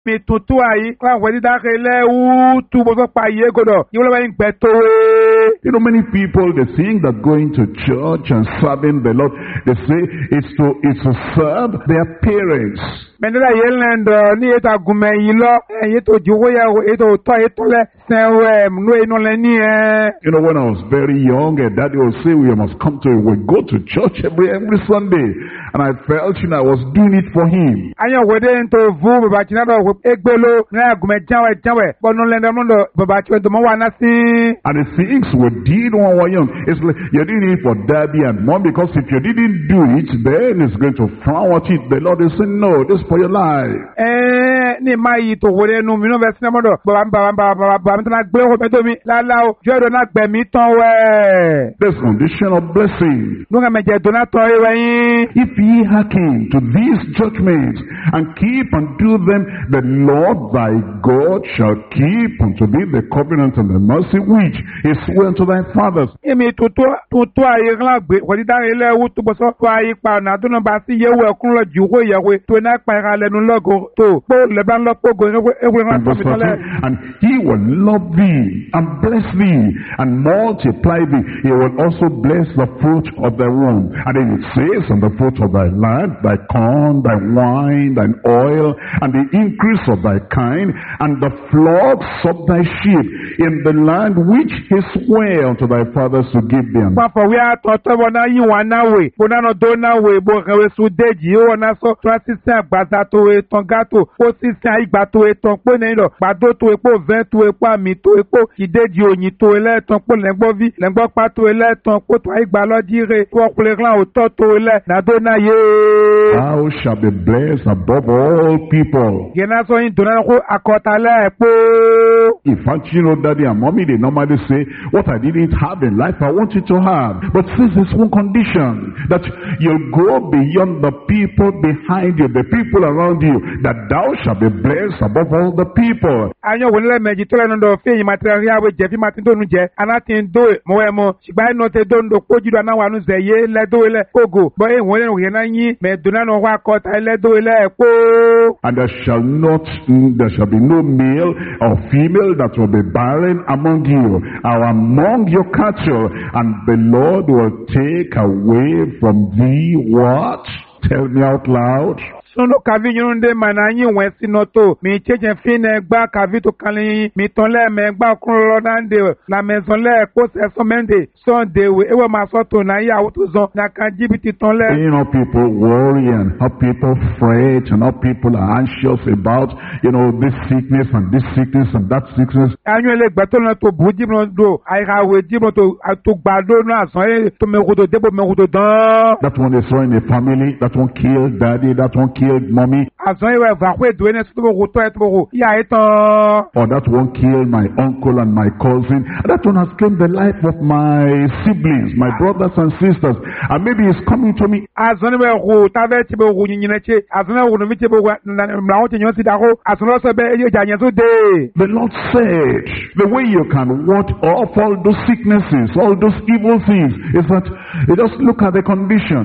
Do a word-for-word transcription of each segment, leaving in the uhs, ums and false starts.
mi tuntun ayi kla wedi da kele u tu bo pa ye godo you lo en gbeto You know, many people, they think that going to church and serving the Lord, they say it's to, it's to serve their parents. Mendela yelendo ni eta gume yilo yeto jugoya eto to etole senwe no eno leni eh. You know, when I was very young, and Daddy would say we must come to, we go to church every every Sunday, and I felt, you know, I was doing it for Him. Anya wede into vu baba chinado egbelo na gume janwe janwe bono lendo mondo baba chwe do mo wana si. And the things we did when we were young, it's like you're doing it for Daddy and Mom, because if you didn't do it, then it's going to frown at it. The Lord is saying, no, this is for your life. Eh, ni mai to wore nu mi no be sinamo do baba baba baba baba mi na gbe ko be do mi la la o jo do na gbe mi ton we. This condition of blessing. No ga me je do na to e yin. If ye hearken to these judgments and keep and do them, the Lord thy God shall keep unto thee the covenant and the mercy which is sworn unto thy fathers. Emi to to to to ayi gla gbe ko di da ile wu to bo so to ayi pa na do no ba si ye we kun lo ju ko ye we to na pa ga lenu logo to po le ban lo po go e we ran to mi tole. And he will love thee and bless thee and multiply thee. He will also bless the fruit of thy womb. And then it says, on the fruit of thy land, thy corn, thy wine, thine oil, and the increase of thy kind, and the flocks of thy sheep in the land which he sware unto thy fathers to give them. Papa, we are to to na yi wa na we. Bo na no do na we bo kan we su deji o na so to assistant agbaza to e ton gato. O assistant igba to e ton po ne lo. Gbado to epo vingt to epo ami to epo ideji oyin to ele ton po le gbo vi. Le gbo pa to ele ton po to igba lo dire. Ko kule ran o to to ele na do na ye. Thou shalt be blessed above all people. Gena so yin do na ko akota le po. In fact, you know, Daddy and Mommy, they normally say, what I didn't have in life, I want you to have. But since there's one condition, that you'll go beyond the people behind you, the people around you, that thou shalt be blessed above all the people. Anyo wonle meji tole no do fe yi material we je fi matin do nu je anatin do mo we mo sigba no te do ndo poju do na wa nu ze ye le do le kogo bo e won le na yin me do na no wa ko ta le do le po. And there shall not, there shall be no male or female that will be barren among you, or among your cattle, and the Lord will take away from thee what? Tell me out loud. Sono kavi nyunde mananyi wensi noto mi cheche fine gba kavi to kalin mi tonle me gba kun lo nande la maison le ko se so mende so de we ewe ma so to na ya to zon na kan jibiti tonle. You know, people worry and how people fret and how people are anxious about, you know, this sickness and this sickness and that sickness. Anyo le gba to na to bu jibro do ai ga we jibro to to gbado na so e to me ko to debo me ko to dan. That one is in a family, that one killed daddy, that one killed mommy. Or that one killed my uncle and my cousin. That one has claimed the life of my siblings, my brothers and sisters. And maybe it's coming to me. The Lord said, the way you can ward off all those sicknesses, all those evil things, is that you just look at the condition.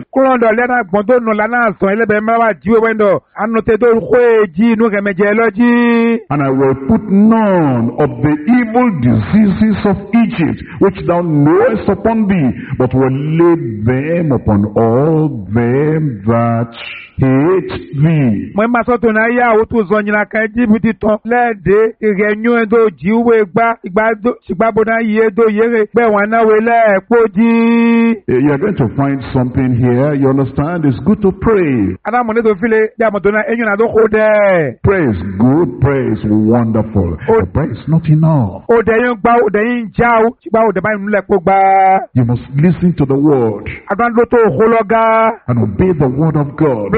And I will put none of the evil diseases of Egypt, which thou knowest upon thee, but will lay them upon all them that hate thee. You are going to find something here. You understand? It's good to pray. Prayer is good. Prayer is wonderful. But prayer is not enough. You must listen to the word and obey the word of God.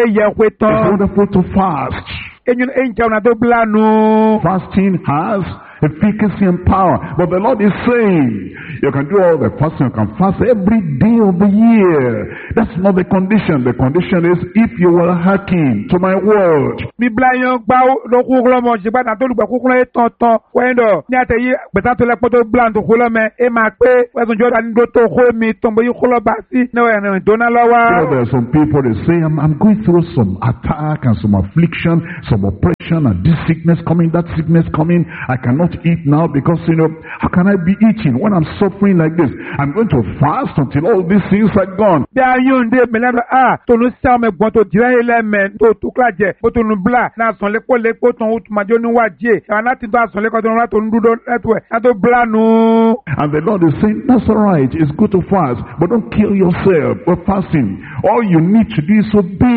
It's wonderful to fast. Fasting has efficacy and power. But the Lord is saying, you can do all the fasting, you can fast every day of the year. That's not the condition. The condition is if you will hearken to my word. Biblia yan gba lo kuklo mo jigba na to lugba kuklo e ton ton wendo ni ateyi gbeta to le poto blan to kulo me e ma pe wesun jo dan do to ko mi ton bo yi kulo ba si no e na do na lowa. You know, there are some people they say I'm, I'm going through some attack and some affliction, some oppression, and this sickness coming, that sickness coming. I cannot eat now because, you know, how can I be eating when I'm suffering like this? I'm going to fast until all these things are gone. Bí a yóò ndé mẹ́lẹ́dọ̀ a tó nu sí àwọn ẹ̀gbọ́n tó dìrẹ́ yìí lẹ́mẹ̀ tó tó kílájẹ bó tó nu bla náà sàn lépo lépo tó ń tùmọ̀jọ́ níwájú ẹ̀ àwọn láti tó àsàn lépo tó ń tó ń dúró lẹ́tọ̀ ẹ̀ náà tó bla nù. And the Lord is saying, that's all right, it's good to fast, but don't kill yourself with fasting. All you need to do is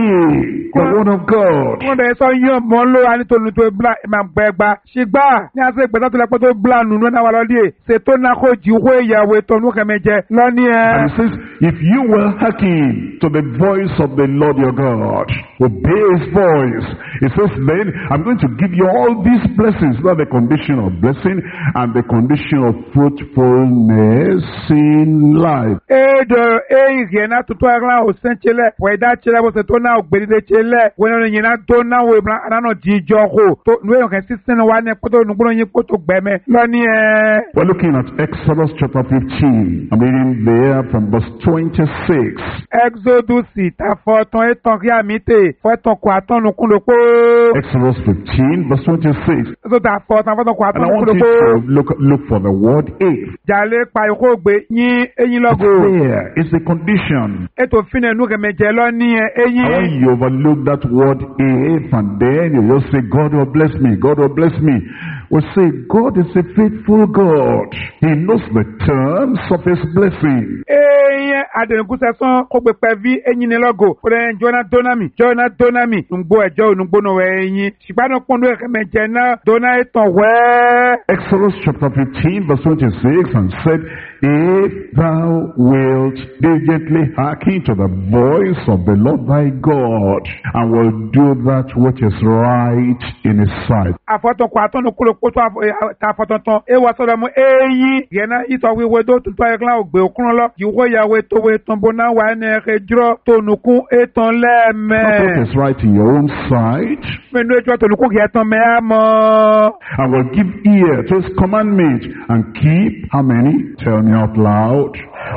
obey the word of God. Wọ́n dẹ̀ sọ yín mọ́ ló wà nítorí tó bla ẹ̀ máa gbẹ gba. Ṣìgbà ní àti ìgbẹ́sà tó lẹ́pọ̀ tó bla nù lónà wà lọ́dí ẹ̀ ṣètò náà kò jí wó ìyàwó ètò nù kẹ́mẹ́jẹ lọ́ní ẹ̀. And he says, if you will hearken to the voice of the Lord your God, obey his voice, he says, then I'm going to give you all these blessings, not the condition of blessing and the condition of fruitfulness in life. Edo e yena tutu agla o senchele weda chele bo se to na ogbedide chele wena yena to na we bla anano jijo ho to nwe kan sisen wa ne poto nugboro yin poto gbeme lo ni eh. We're looking at Exodus chapter fifteen. I'm reading there from verse twenty-six. Exodus ta foton eton ri amite foton ko aton nu kun lopo. Exodus fifteen verse twenty-six. So ta foton foton ko aton And I nu kun want you lopo. to look look for the word if. Jale pa iko gbe yin eyin logo. There is a condition. Eto fine nu kemeje lo ni eyin. And when you overlook that word if and then you just say, God will bless me, God will bless me. We say, God is a faithful God. He knows the terms of his blessing. Eyin adenkusa son ko gbe pe vi eyin ni logo. O de Jonah Donami, Jonah Donami, ngbo ejo nugbo no eyin. Sipano pon do kemeje na Dona eton we. Exodus chapter fifteen verse twenty-six, and said, if thou wilt diligently hearken to the voice of the Lord thy God, and will do that which is right in his sight. Afoton ko aton nu kulo ko to ta foton ton e wa so da mu eyin yena ito wi we do tutu ayekla ogbe okun lo iwo yawe to we ton bona wa ne rejro to nukun eton leme. Not what is right in your own sight, Menu ejo to nukun ki eton me amo. and will give ear to his commandment, and keep, how many? Tell me out loud.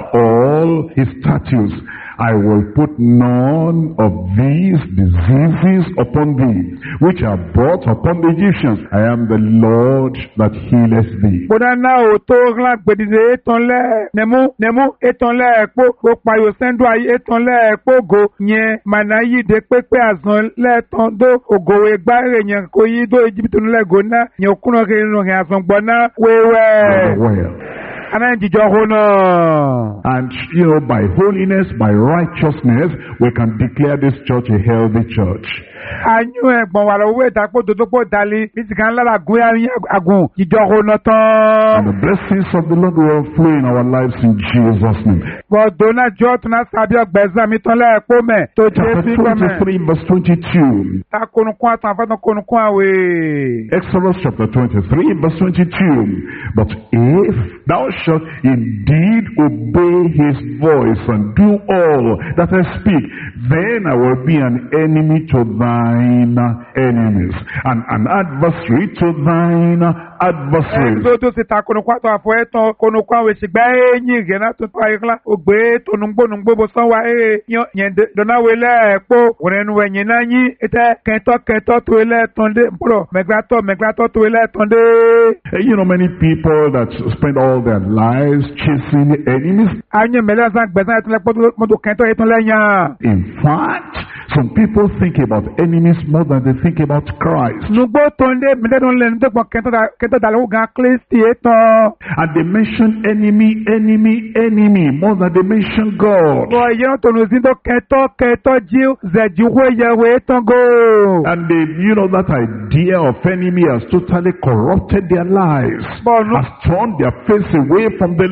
All his statutes. I will put none of these diseases upon thee, which are brought upon the Egyptians. I am the Lord that healeth thee. Bona na o to glan gbedize eton le nemu nemu eton le po po payo sendo ayi eton le po go yen manayi de pepe azon le ton do ogo we gbare yen ko yi do Egypt nu le go na yen okuno ke nu ke azon gbona wewe. Well, Ana jijo ho no. and you know, by holiness, by righteousness, we can declare this church a healthy church. Anyu egbon wa lo we ta po dodo po dali bisi kan lara gun agun jijo ho no And tan. the blessings of the Lord will flow in our lives in Jesus' name. But dona jo tuna sabi ogbezan mi ton le po me to je Chapter fi ko me. twenty-three verse twenty-two. Ta konukun atan fa ton konukun awe. Exodus chapter twenty-three verse twenty-two. But if thou shalt indeed obey his voice and do all that I speak, then I will be an enemy to thine enemies, and an adversary to thine adversaries. Ẹ̀sọ́ tó ti ta konukun atan afọ ẹ̀tàn konukun awe ṣìgbà ẹ̀yìn ìgẹ̀nà tó tó ayékla ògbé tonúgbónúgbó bó sanwó ayé yẹn dọ̀nàwé lẹ́ẹ̀pọ̀ òrẹ́nu ẹ̀yìn náà yín ètẹ́ kẹtọ́ kẹtọ́ tó ilẹ̀ tán dé bọ́dọ̀ mẹgbàtọ́ mẹgbàtọ́ tó ilẹ̀ tán dé. You know, many people that spend all their lives chasing enemies. Anyi mẹ́lẹ́ san gbẹ̀sán ẹ̀tún lẹ́pọ̀ mọ́tò kẹtọ́ ẹ̀tún lẹ́yìn. In fact, some people think about enemies more than they think about Christ. Nugbó tó ń dé mẹ́tẹ́dún lẹ́nu tó pọ̀ kẹtọ́ dàlú gan Kristi ẹ̀tàn. And they mention enemy, enemy, enemy more than they mention God. Bọ̀ ìyẹn tó nù sí tó kẹtọ́ kẹtọ́ jí zẹ̀jú wéyẹ̀wé ẹ̀tàn gò. And they, you know, that idea of enemy has totally corrupted their lives, Bọ̀ nù. has turned their face away from the Lord.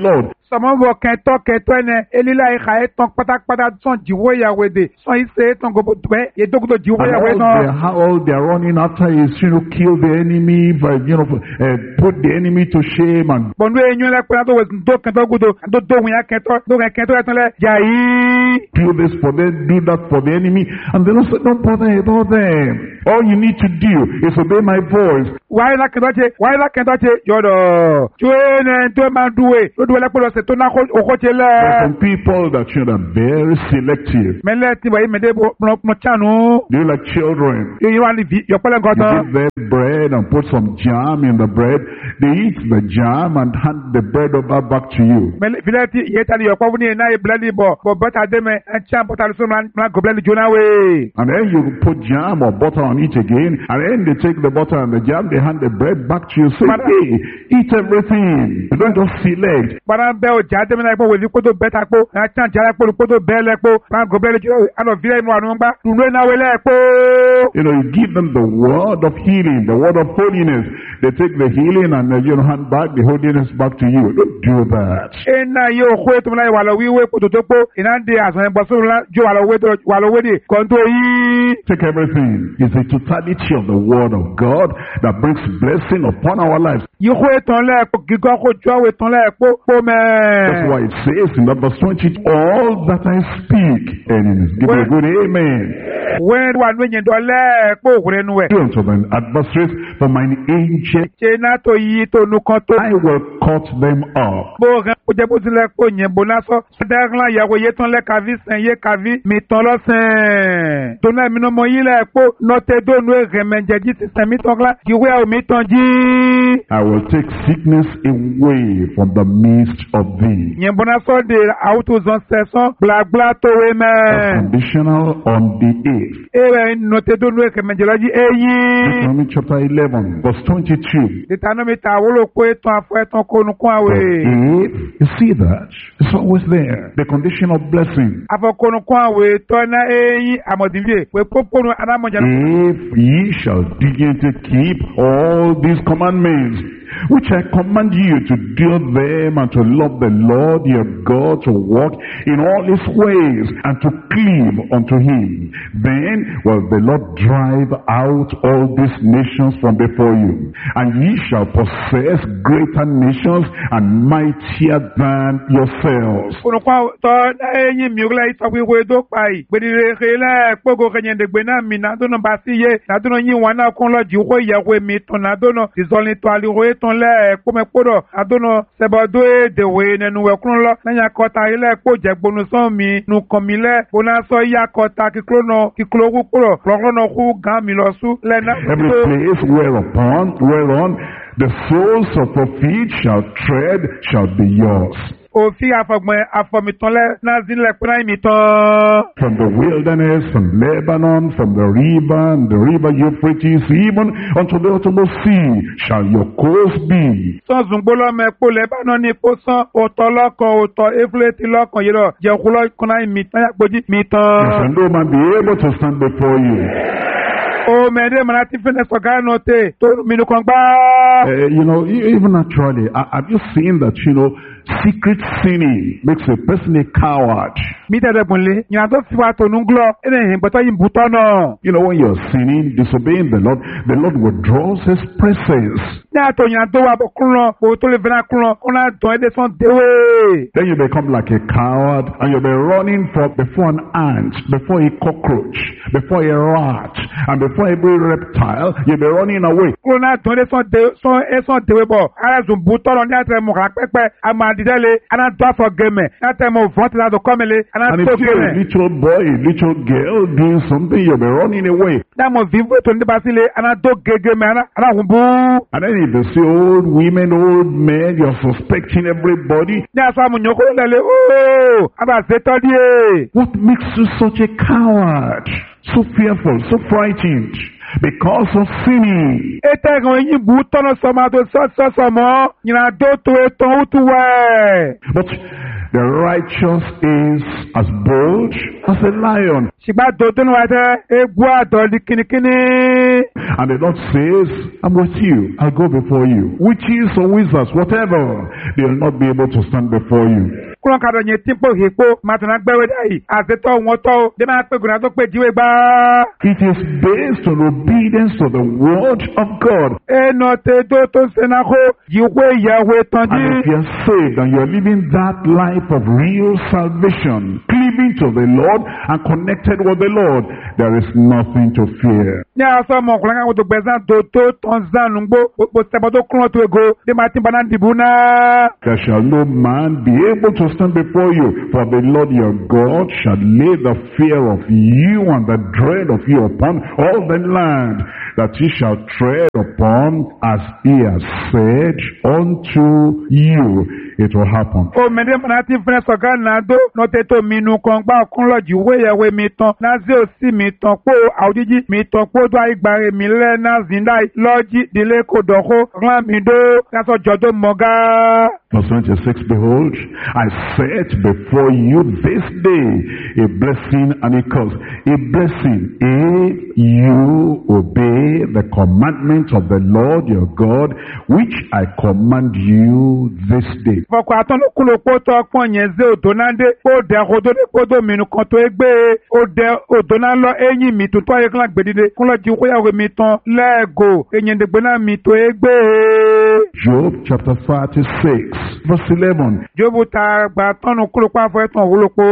Sọmọ kẹtọ kẹtọ ẹnẹ elila ìka ẹtàn pátápátá sàn jíwó ìyàwó èdè sàn ìṣe ẹtàn gbogbo tẹ yedókòtò jíwó And ìyàwó all ẹtàn. they, how all they are running after is, you know, kill the enemy, but, you know, uh, put the enemy to shame and Bọ̀dú eyín ẹlẹ́pẹ́ náà tó wẹ̀ tó kẹtọ gbọdọ tó dóhùn yà kẹtọ dóhùn kẹtọ ẹtàn lẹ yàyí. do this for them, do that for the enemy. And the Lord said, don't bother about them. All you need to do is obey my voice. Wàyí la kẹtọ ṣe wàyí la kẹtọ ṣe yọ̀dọ̀. Tí ó yẹ ní tó máa dùwẹ̀ lódù ẹlẹ́pẹ́ lọ́sẹ̀ tó náà okó ṣe There lẹ̀. are some people that, you know, are very selective. Mẹ́lẹ́ tí wàyí mẹ́lẹ́ bọ̀ chánú. They're like children. Yíyí wà ní yọ̀pẹ́lẹ̀ You gọ́tọ̀. give them bread and put some jam in the bread. They eat the jam and hand the bread over back to you. Mẹ́lẹ́ filẹ̀ tí iye tani yọ̀pọ̀ fún ní iná ìbílẹ̀ ní bọ̀ bọ̀ bọ́tà dẹ́mẹ̀ ẹ̀ tí a bọ́tà lọ́sọ̀ máa gọ̀bílẹ̀ ní jóná wẹ̀. And then you put jam or butter on it again. And then they take the butter and the jam, they hand the bread back to you. Say, hey, eat everything. You don't just select. Bana bẹ́ o jáde mi náà kó wèlí kótó bẹ́ ta kó ẹ̀ tí a jáde kó kótó bẹ́ lẹ́ kó máa gọ̀bílẹ̀ ní jóná àná filẹ̀ inú àná gbá dùnú iná wẹ̀ lẹ́ kó. You know, you give them the word of healing, the word of holiness. They take the healing and uh, you know, hand back the holiness back to you. Don't do that. Iná yóò kó ètò náà wà lọ wíwé kótó tó kó iná di àsàn ẹ̀bọ̀ sórí ńlá jó wà lọ wé wà lọ wé de kọ́ńtò yìí. Take everything. It's the totality of the word of God that brings blessing upon our lives. Yìí kó ètò lẹ́ẹ̀kọ́ gígọ́ kó jọ́ àwọn ètò lẹ́ẹ̀kọ́ kó That's mẹ́. why it says in verse twenty, all that I speak, enemies. Give me a good amen. Wẹ́n wà ní ìyẹn dọ̀ lẹ́ẹ̀kọ́ òkúrẹ́ nu ẹ̀. Do unto the adversaries, for mine angel, Ṣé náà tó yí tó nu kan tó. I will cut them off. Bó rẹ̀ kó jẹ́ bó tilẹ̀ kó yẹn bó lásán. Sọdẹ́rán ìyàwó yé tán lẹ́ kàví sẹ́n yé kàví mi tán lọ́sẹ̀n. Tóná mi náà mọ yí lẹ́ẹ̀kọ́ nọ́tẹ́ dónú ẹ̀rẹ̀mẹ̀jẹ̀jì ti sẹ́mi tán lá. Ìwé àwọn mi tán jí. I will take sickness away from the midst of thee. Yẹn bó náà sọ́ de àwùjọ zan sẹ́sán gbàgbà tó wé That's mẹ́. conditional on the eighth. Ewé nọ́tẹ́ dónú ẹ̀rẹ̀mẹ̀jẹ̀jì èyí. Deuteronomy chapter eleven, verse twenty-two. Ìtànàmì ta àwòrò kó ètò àfọ ẹ̀tàn kónú kún The àwẹ̀. eighth, you see that? It's always there. The condition of blessing. Àfọ kónú kún àwẹ̀ tọ́ná eyín àmọ̀dínlẹ̀ pé pópónú adámọ̀jà. If ye shall diligently keep all these commandments, which I command you to do them and to love the Lord your God, to walk in all his ways and to cleave unto him, then will the Lord drive out all these nations from before you, and ye shall possess greater nations and mightier than yourselves. Kónú tọ́ eyín mi rẹ̀ ìtọ́gbéwé tó pa yìí. Gbèdéke lẹ́ kpógo kẹ̀yẹ̀dẹ̀gbẹ̀ náà mi nàdúnà bá sí yé nàdúnà yín wọn náà kún lọ jù kó ìyàwó mi tán nàdúnà ìzọ́ni tó àlìwé tán lẹ́ kpọ́mẹ́kpọ́dọ̀ nàdúnà sẹ́bọ̀dọ́ èdèwé nẹnu wẹ̀kún lọ lẹ́yìn akọta yìí lẹ́ kpó jẹ̀gbọ́nu sọ́n mi nukọ̀mi lẹ́ bonasọ́ yí akọta kíkúrò nọ kíkúrò kúkúrò lọ́kọ́ nọ kú gán mi lọ sú lẹ́nà. Every place whereupon, whereon the soles of your feet shall tread shall be yours. Òfin àfọ̀gbọ̀n àfọ̀mìtánlẹ̀ náà sílẹ̀ pínlẹ̀ ìmìtàn. From the wilderness, from Lebanon, from the river, and the river Euphrates, even unto the uttermost sea shall your coast be. Sọ́ọ̀sùn gbólọ́mọ ẹ̀pọ̀ lẹ́bàánà ní kó sán òtọ́ lọ́kàn òtọ́ éfúlétì lọ́kàn yìí lọ jẹ̀kúlọ́ kúnná ìmìtàn yàgbójì mìtàn. Shall no man be able to stand before you. O mẹ́rin mọ̀nà tí fẹ́nẹ̀ sọ̀gá náà tẹ̀ tó mìíràn kan gbá. Uh, you know, e- even naturally, uh, have you seen that, you know, secret sinning makes a person a coward? Mi tẹ̀lé gbọ̀nlé, yàrá tó fi wá tónú glọ, ẹnì yìí gbọ́tọ̀ yìí ń bùtọ́ náà. You know, when you're sinning, disobeying the Lord, the Lord withdraws his presence. Ní àtọ̀ yàrá tó wà bọ̀ kúrò, kò tó lè fẹ́ràn kúrò, kó náà dán ẹdẹ sàn déwé. Then you become like a coward and you'll be running for before an ant, before a cockroach, before a rat, and before every reptile, you'll be running away. Kúrò náà dán ẹdẹ sàn déwé sàn ẹ sàn déwé bọ̀. Ara zùn bùtọ́ lọ ní àtẹ̀ mọ̀ kà pẹ́pẹ́, àmọ́ àdìdẹ́lẹ̀, àná dọ́ àfọ̀ gẹ̀mẹ̀, ní àtẹ̀ mọ̀ fọ́n ti láti kọ́mẹ̀lẹ̀, àná And tó if you're a gẹ̀mẹ̀. little boy, a little girl doing something, you'll be running away. Dáàmú vivu ètò ní basílẹ̀, àná tó gẹ̀gẹ̀mẹ̀, àná hùn bú. And then if you see old women, old men, you're suspecting everybody. Ní àṣọ àmùyànkó lẹ́lẹ̀, ooo, àbá ṣètọ́ díẹ̀. What makes you such a coward? So fearful, so frightened because of sinning. Ètò ẹ̀rọ yìí bù tọ́nà sọmọ àti sọ́sọ́sọ mọ́, yìnyín tó tó ètò òtú wẹ̀. But the righteous is as bold as a lion. Ṣùgbọ́n àdó tó ní wáyé tẹ́, egbò àdó di kínníkínní. And the Lord says, I'm with you. I'll go before you. Witches or wizards, whatever, they will not be able to stand before you. Kulon kado nye timpo hipo matana gbewe dai azeto woto de ma pe guna to pe jiwe gba. It is based on obedience to the word of God. E no te do to senako jiwe Yahweh tanji. And if you are saved and you are living that life of real salvation, cleaving to the Lord and connected with the Lord, there is nothing to fear. Ni aso mo kulon ka to gbezan do to tonzan ngbo po sebo to kulon to ego de ma tin banan dibuna. There shall no man be able to stand before you, for the Lord your God shall lay the fear of you and the dread of you upon all the land that ye shall tread upon, as he has said unto you. It will happen. O mende manati fene soga nado no teto minu kon gba kun loji we yewe mi ton na ze o si mi ton po awjiji mi ton po do aigbare mi le na zindai loji dile ko doho ran mi do na so jodo moga. Verse twenty-six, behold, I set before you this day a blessing and a curse. A blessing if you obey the commandments of the Lord your God, which I command you this day. Fọkọ atọ́nú kúlò pótó ọpọ́n yẹn zé òdò náà dé, ó dẹ òdò dé kódó mìíràn kan tó gbé, ó dẹ òdò náà lọ eyín mi tuntun ayé kan gbèdéde, kúnlọ̀ jí kóyàwó mi tán lẹ́ẹ̀gò, eyín dègbè náà mi tó gbé. Job chapter thirty-six, verse eleven. Job ta gba tọ́nú kúlò pàfọ́ ẹ̀tàn òwúlòpó.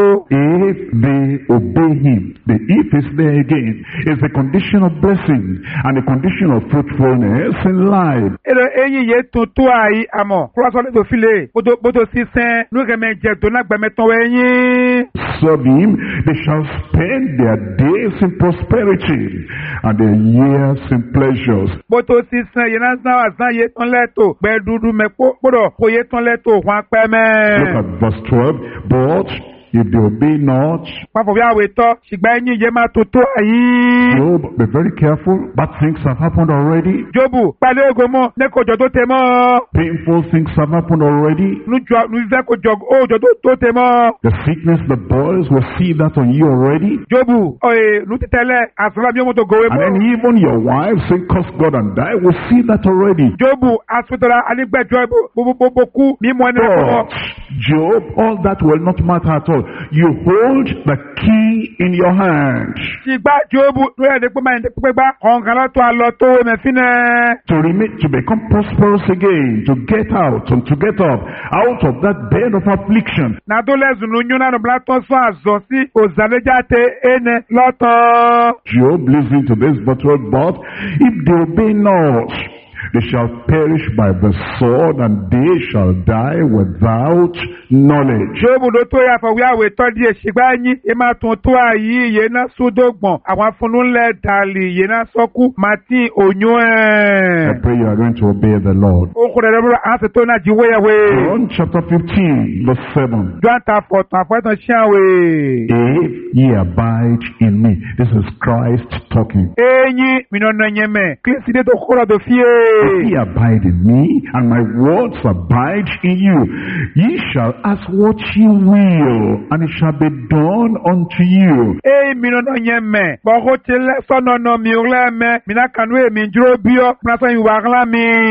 If they obey him, the if is there again, is the condition of blessing and the condition of fruitfulness in life. Èrè eyín yẹn tuntun àyí àmọ̀, kúrò sọ́lé tó fi Bodo sísẹ́ lókèmẹ́ jẹ tó lágbàmẹ́tàn wẹ̀yìn. Serve him, they shall spend their days in prosperity and their years in pleasures. Bodo sísẹ́ yẹn náà sáwà sáà yé tán lẹ́tò gbẹ dúdú mẹ́ kpọ́dọ̀ kó yé tán lẹ́tò wọn pẹ́ mẹ́. Look at verse twelve. But if they obey not, Pàfọ̀ bí àwẹ̀ tọ́, ṣùgbọ́n ẹ̀yìn yẹn máa tuntun àyí. Job, be very careful. Bad things have happened already. Jobu, pẹ̀lú ego mọ́, lẹ́kọ̀ọ́jọ́ tó tẹ mọ́. Painful things have happened already. Nùjẹ́ kò jọ òòjọ́ tó tẹ mọ́. The sickness, the boils will see that on you already. Jobu, ọ̀ẹ́ lù ti tẹ́lẹ̀, àsọ̀rọ̀ bí wọ́n tó gòwé And mọ́. then even your wife saying curse God and die will see that already. Jobu, asọ̀tọ̀ra alígbẹ̀jọ́ gbogbo kú mímọ́ ẹni But ẹ̀kọ́. Job, all that will not matter at all. You hold the key in your hand. Ṣìgbà Jobu lórí ẹ̀dẹ́ pé máa ń dẹ́pẹ́ gbá ọ̀nkàn lọ́tọ̀ àlọ́ tó mẹ́fínẹ́. To remain, to become prosperous again, to get out and to get up out of that bed of affliction. Nàdó lẹ́sùn ló yún náà bla tán sọ àzọ sí òzàlẹ́jáde ẹnẹ lọ́tàn. Job, listen to this, but what but if they obey not, they shall perish by the sword, and they shall die without knowledge. Jobu ló tó yà fọwọ́ àwẹ̀ tọ́ di èsìgbà yín, ẹ máa tún tó àyí ìyẹn náà sódògbọ̀n, àwọn afúnúlẹ̀ dàlì ìyẹn náà sọ́kú, màtí òyún ẹ̀. I pray you are going to obey the Lord. Ó kúrẹ̀ lọ́wọ́ àti tó náà jí wéyàwé. John chapter fifteen, verse seven. John ta fọ̀tàn àfọ̀tàn ṣáwé. If ye abide in me, this is Christ talking. Eyín mìíràn náà yẹn mẹ́, kí sì dé tó kúrọ̀ tó fíye. If ye abide in me, and my words abide in you, ye shall ask what ye will, and it shall be done unto you. Eyín mìíràn náà yẹn mẹ́, bọ́kú ti lẹ́ sọ́nà náà mi rẹ́ mẹ́, mìíràn kanú èmi dúró bí ọ́, mìíràn sọ ìwà ńlá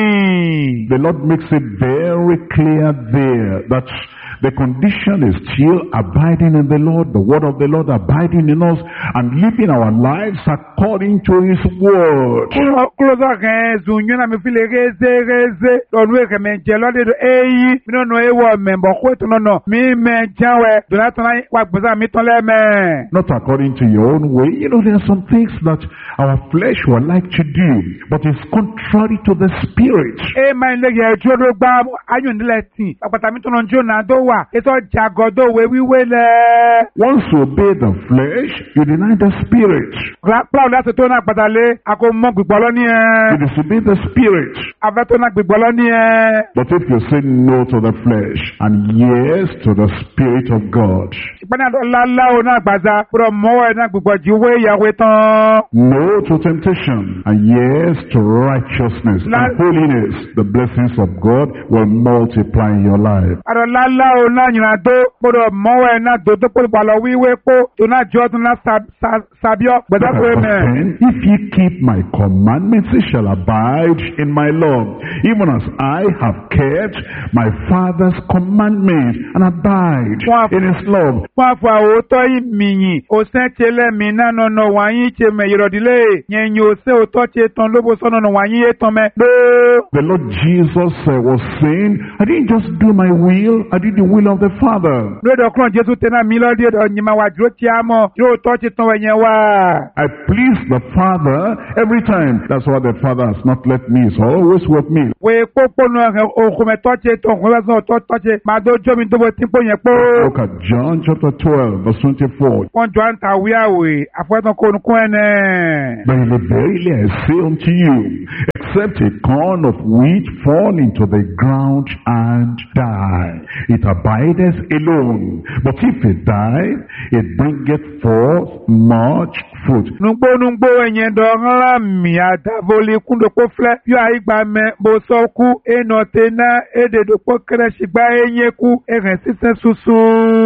mi. The Lord makes it very clear there that the condition is still abiding in the Lord, the word of the Lord abiding in us, and living our lives according to his word. Kúrò sọ̀kẹ́ ẹ̀sùn yún náà mi fi lè rézé rézé lọ́dún èkè mi jẹ lọ́dún èyí mi náà nù ewọ́ mẹ̀mbọ̀ kó ètò náà mi mẹ̀ jáwẹ̀ dùnátàn wà gbèsè mi tán lẹ́mẹ̀. Not according to your own way. You know, there are some things that our flesh would like to do, but it's contrary to the spirit. Ẹ máa ń lé yẹ ẹjọ́ ló gbá ayọ̀nìlẹ̀ tì àpàtà mi tó náà jó náà tó wà ètò jàgọ́dọ̀ wé wíwé lẹ̀. Once you obey the flesh, you deny the spirit. Pláwù láti tó náà pàtà lé àkó mọ́ gbìgbọ́ lọ́ní ẹ̀. You disobey the spirit. Afẹ́ tó náà gbìgbọ́ lọ́ní ẹ̀. But if you say no to the flesh and yes to the spirit of God, ìpínlẹ̀ ọ̀làlá ò náà gbàdá kúrò mọ́wọ́ ẹ̀ náà gbìgbọ́ jí wé ìyàwó tán. no to temptation and yes to righteousness La- and holiness, the blessings of God will multiply in your life. Àrọ̀làlá o náà yìnyín àdó gbọdọ̀ mọ́wọ́ ẹ̀ náà dòdó pé balọ̀ wíwé pé tó náà jọ́ tó náà sàbíọ́ gbẹ̀dọ̀ pé mẹ́. If ye keep my commandments, ye shall abide in my love, even as I have kept my Father's commandments and abide in his love. Wọ́n á fọ àwòtọ́ yìí mìíyìn, òsèǹ tẹ́lẹ̀ mi náà nọ̀nà wáyé ṣe mẹ́ ìrọ̀dílé yẹn yóò ṣe òótọ́ ṣe tán lóbo sọ́nà wáyé yé tán mẹ́. The Lord Jesus uh, was saying, I didn't just do my will, I did the will of the Father. Lóòdọ̀ kúrò Jésù tẹ́ náà mi lọ́dí ọ̀dọ̀ yìí máa wà dúró tí a mọ̀ yóò tọ́ ṣe tán wẹ̀yẹn wá. I please the Father every time. That's why the Father has not left me. He's always with me. Wèé pópónú òkùnmẹ̀ tọ́ ṣe tán òkùnmẹ̀ sọ̀rọ̀ tọ́ tọ́ ṣe máa dó jọ́ mi dóbo tí ń pò yẹn pé. Look at John chapter twelve, verse twenty-four. Wọ́n jọ ń ta wíyàwó àfọwọ́tán kó nukún ẹ̀ náà. Verily, verily, I say unto you, except a corn of wheat fall into the ground and die, it abideth alone. But if it die, it bringeth forth much fruit. Nungbo nungbo ẹ̀yẹn dọ̀ọ́nlá mi àdàbọ̀lì kúndòkó flẹ̀ yóò àyígbà mẹ́ bó sọ kú ẹnà tẹ̀ná èdèdòpó kẹrẹ́sìgbà ẹ̀yẹ kú ẹ̀rẹ̀ sísẹ́ ṣoṣo.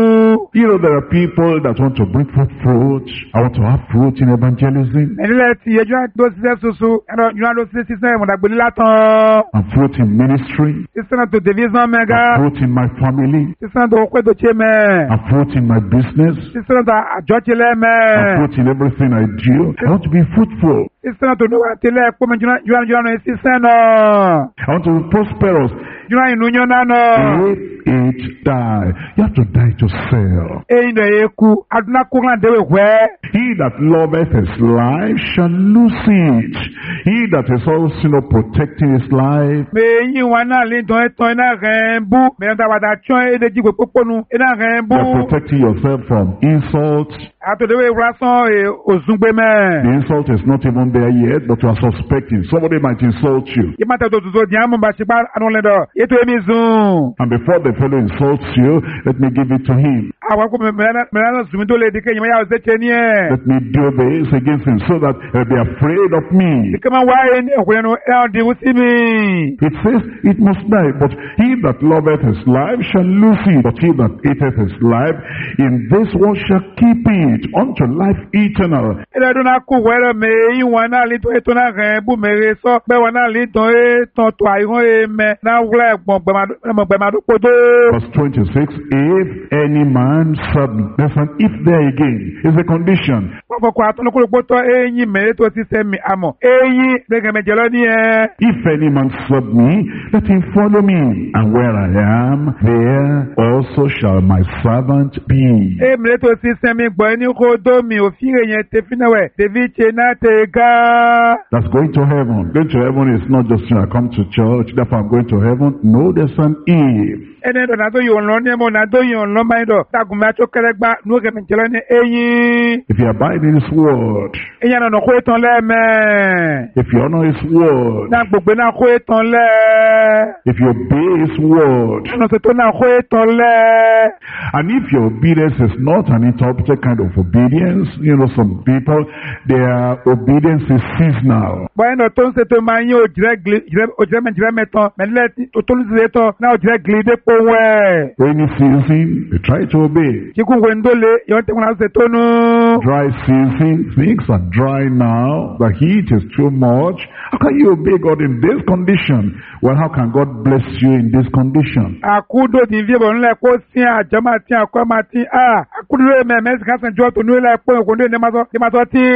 You know, there are people that want to bring forth fruit. I want to have fruit in evangelism. Ẹ̀nílẹ̀ ti ẹjọ́ àti tó ṣiṣẹ́ ṣoṣo ẹ̀rọ ìjọba ló ṣiṣẹ́ ṣiṣẹ́ ìmọ̀dàgbélé látàn. And fruit in ministry. Ṣiṣẹ́ náà tó division mẹ́ga. And fruit in my family. Ṣiṣẹ́ náà tó kọ́ ètò ṣe mẹ́. And fruit in my business. Ṣiṣẹ́ náà tó àjọṣelẹ̀ mẹ́. And fruit in everything I do. I want to be fruitful. Ṣiṣẹ́ náà tó níwájú tilẹ̀ pọ́ mi jùlọ jùlọ náà ṣiṣẹ́ náà. I want to be prosperous. Jùlọ ìnú yán náà náà. If it die, you have to die to sell. Ẹyin dẹ̀ yẹ ku, adúná kó ńlá dẹ́wẹ̀ wẹ́. He that loveth his life shall lose it. He that is also, you know, protecting his life. Mẹ̀yìn wa náà lè dán ẹ̀tàn iná rẹ̀ ń bú. Mẹ̀yìn tàwa dà tíọ́ ẹ̀dẹ̀ jí gbogbo pọ̀nù iná rẹ̀ ń bú. You are protecting yourself from insults. Àtòdéwé ìwúrasán òzúngbé mẹ́. The insult is not even there yet, but you are suspecting. Somebody might insult you. Yìí máa tẹ̀tọ̀ tuntun di àmú bá ṣe bá àánú lẹ́dọ̀. Ètò èmi zùn. And before the fellow insults you, let me give it to him. Àwọn akọ mẹ̀rẹ̀ náà sùnmí tó lè di kéyìn máa yà ọ̀sẹ̀ tẹ ní ẹ̀. Let me do this against him so that he'll be afraid of me. Ìkẹ́ máa wáyé ní ọ̀kùnrin ẹnu ẹ̀ ọ̀dì wú sí mi. It says it must die, but he that loveth his life shall lose it. But he that hateth his life in this world shall keep it unto life eternal. Ilé ẹ̀dùn náà kú wẹ́rẹ́ mẹ́yìn wọn náà lè tó ètò náà rẹ̀ bú mẹ́rẹ̀ sọ. Bẹ́ẹ̀ wọn náà lè tán ètò tó àìhàn èèmẹ̀ náà wúlẹ̀ ẹ̀gbọ̀n gbẹ̀màdókòdó. Verse twenty-six, if any man serve me. There's an if there again. It's a condition. Wọ́n fọkọ̀ àtúnukúròpó tọ́ eyín mẹ́rẹ̀ tó ti sẹ́mi àmọ̀. Eyín gbẹ̀gẹ̀mẹ̀jẹ̀ lọ ní ẹ. If any man serve me, let him follow me. And where I am, there also shall my servant be. Eyín mẹ́rẹ̀ tó ti sẹ́mi gbọ́ ẹni kó dó mi òfin èèyàn tẹ̀fínàwẹ̀ tẹ̀fí ṣe náà tẹ̀ gá. That's going to heaven. Going to heaven is not just, you know, I come to church, therefore I'm going to heaven. No, there's an if. Ẹni ẹ̀dọ̀ náà tó yọ̀ lọ ní ẹ̀mọ́ náà tó yọ̀ lọ máa ń dọ̀. Dàgùnmí àti kẹrẹ́gbá ní ó kẹ̀mí jẹ́lọ́ ní eyín. If you abide in his word. Ìyẹn náà kó ètò lẹ́ẹ̀mẹ́. If you honor his word. Náà gbogbo náà kó ètò lẹ́. If you obey his word. Ọ̀nà tó náà kó ètò lẹ́. And if your obedience is not an interpreted kind of obedience, you know, some people, their obedience is seasonal. Bọ́yá náà tó ń ṣètò máa ń yín òjìrẹ́ mẹ́jìrẹ́ mẹ́tàn mẹ́lẹ́ tó ń ṣe tán náà òjìrẹ́ gírídé pọ̀ wẹ̀. Rainy season, they try to obey. Kíkún wẹ̀ndólé, yọ̀ọ́ tẹ̀kùn náà ṣètò nù. Dry season, things are dry now, the heat is too much. How can you obey God in this condition? Well, how can God bless you in this condition? Àkúdò tí fi bọ̀ nílẹ̀ kó sí àjọ máa tí àkọ́ máa tí à. Àkúdò lóye mẹ́mẹ́sì kásán jọ́ tó nílẹ̀ pé òkú ní ẹni máa sọ tí.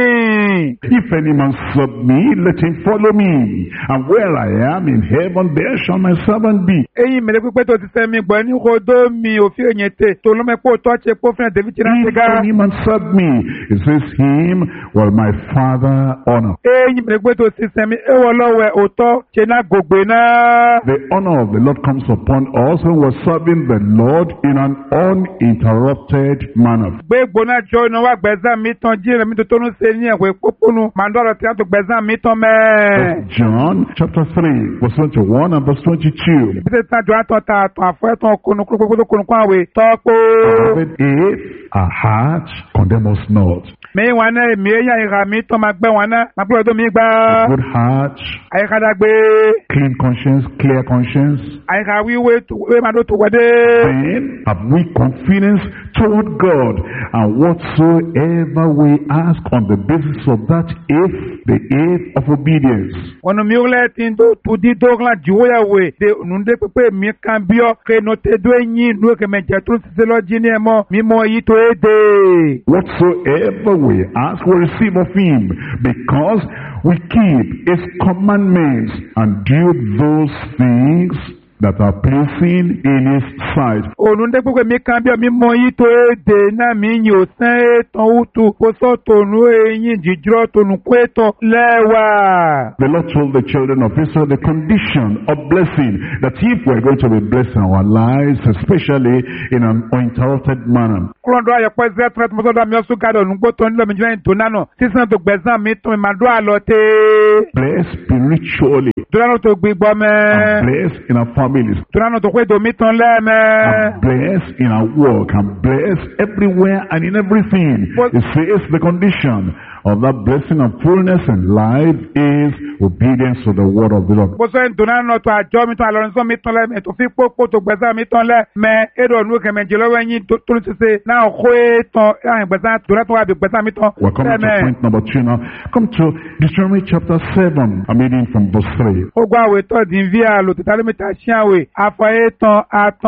If any man serve me, let him follow me. And where I am in heaven, there shall my servant be. Eyín mẹ́lẹ́ pípẹ́ tó ti sẹ́mi gbọ́ ní kó dó mi òfin èyàn tè tó lọ́mọ ẹ̀pọ̀ tó ṣe pọ̀ fún ẹ̀dẹ̀bí tí náà ṣe gá. If any man serve me, it says him will my Father honor. Eyín mẹ́lẹ́ pípẹ́ tó ti sẹ́mi ẹ̀wọ̀ lọ́wọ́ òótọ́ ṣe náà gbogbo náà. The honor of the Lord comes upon us when we're serving the Lord in an uninterrupted manner. Gbé gbóná jọ iná wá gbẹ̀zán mi tán jíire mi tó tó ń ṣe ní ẹ̀wẹ̀ pópónú màndọ́rọ̀ tí a tó gbẹ̀zán mi tán mẹ́. John chapter three, verse twenty-one and verse twenty-two. Ibi tí tájọ́ àtọ̀ ta àtọ̀ àfọ́ ẹ̀tàn kónú kókó kónú kó àwẹ̀ tọ́pọ̀. If our heart condemn us not. Mi wana mi ya ira mi to magbe wana magbe do mi gba. Good heart, Ai kada gbe. clean conscience, clear conscience. Ai ka wi we to we ma do to wade. Then have we confidence toward God, and whatsoever we ask on the basis of that if, the if of obedience. Ono mi ule tin do to di do gla jiwo ya we de nunde pepe mi kan bio ke no te do yin nu ke me je tru se lo jini e mo mi mo yi to ede. Whatsoever we ask, we receive of him, because we keep his commandments and do those things that are pleasing in his sight. Onunde pepe mi kan bio mi mo yi to ede na mi yin o sen ton utu ko so to nu e yin jijro to nu ko to lewa. The Lord told the children of Israel the condition of blessing, that if we're going to be blessed in our lives, especially in an uninterrupted manner, Kulondo ayo po ze tret mo do mi osu gado nu gbo to nlo mi jina to nano sisan to gbezan mi to mi ma do alote. blessed spiritually, Durano to gbigbo me. and blessed in our families, Durano to kwe do mi ton le me. and blessed in our work, and blessed everywhere and in everything. But- It says the condition of that blessing and fullness in life is obedience to the word of the Lord. Bo so en durano to ajo mi ton alorin so mi ton le me to fi popo to gbezan mi ton le me edo nu ke me je lowo yin to to ti se na o kwe ton an gbezan durano to wa bi gbezan mi ton. We're coming to Amen. point number two now. Come to Deuteronomy chapter seven. I'm reading from verse three. O gba we to din via lo ti tale mi ta sianwe afaye ton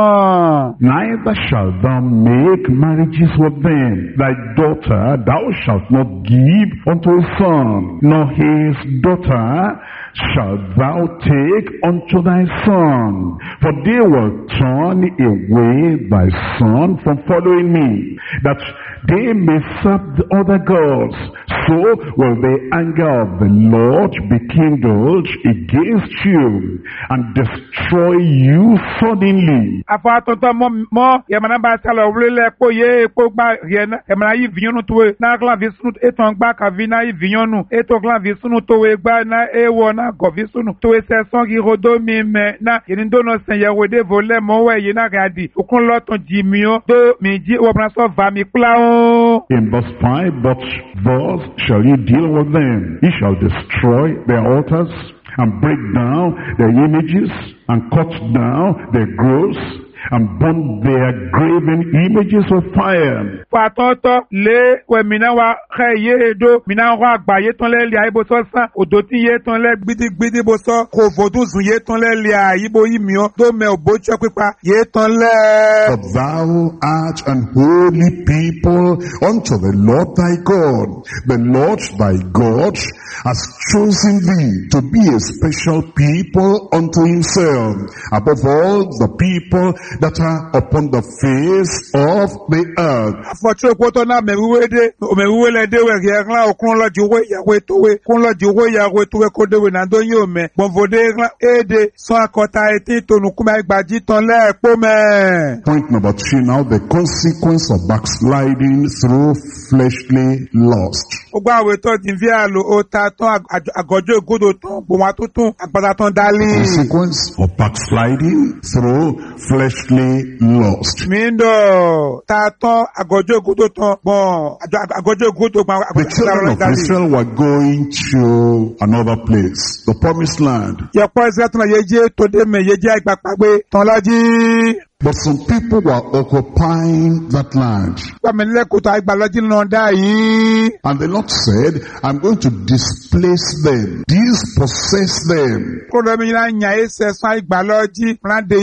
atan. Neither shalt thou make marriages with them. Thy daughter thou shalt not give unto a son, nor his daughter shalt thou take unto thy son. For they will turn away thy son from following me, that they may serve the other gods. So will the anger of the Lord be kindled against you, and destroy you suddenly. Afa tonton mo mo yemana ba sala wule po ye po gba yena yemana yi vinyonu to na klan visunu eton gba ka vina yi vinyonu eto klan visunu to we gba na ewo na go visunu to we se son ki rodo mi me na yin do no sen ye we de vole mo we yina gadi okun lo ton ji mi o do mi ji wo bran so va mi kula o. In verse five, but thus shall you deal with them. You shall destroy their altars, and break down their images, and cut down their groves, and burn their graven images with fire. Fa tonton le we mina wa khe ye do mina wa gba ye ton le li ai bo so san odo ti ye ton le gbidi gbidi bo so ko vodun zun ye ton le li ai bo yi mi o do me obo che pipa ye ton le. For thou art an holy people unto the Lord thy God. The Lord thy God has chosen thee to be a special people unto himself, above all the people that are upon the face of the earth. Afọ̀tí òpótọ́ náà mẹ̀wúwé dé, òmẹ̀wúwé lẹ dé wẹ̀ kìí ẹ̀kọ́ òkun lọ jù wé ìyàwó ètòwé, kún lọ jù wé ìyàwó ètòwé kó déwé náà tó yín òmẹ̀. Bọ̀nfòdé éde sán akọta etí tonùkúmẹ̀ ìgbàjí tán lẹ́ẹ̀pọ̀ mẹ́. Point number two now, the consequence of backsliding through fleshly lust. Gbogbo àwẹ̀ tó ti fi àlò ọta tán àgọ́jọ́ ìgòdò tán gbòmà tó tún àgbàdà tán dálé. Consequence of backsliding through fleshly lust. Mi ń dọ̀ ta tán àgọ́jọ́ ìgòdò tán gbọ̀n àgọ́jọ́ ìgòdò gbọ̀n The children of Israel were going to another place, the promised land. Yẹ̀pọ̀ ìṣẹ́ tán yẹ jẹ́ tó dé mẹ́ yẹ jẹ́ àgbàpàgbé tán lọ́jí. But some people were occupying that land. Gbàmílẹ́kùtà ìgbàlọ́jí náà dá yìí. And the Lord said, I'm going to displace them, dispossess them. Kódà mi yìí nyà ẹsẹ̀ sán ìgbàlọ́jí ránde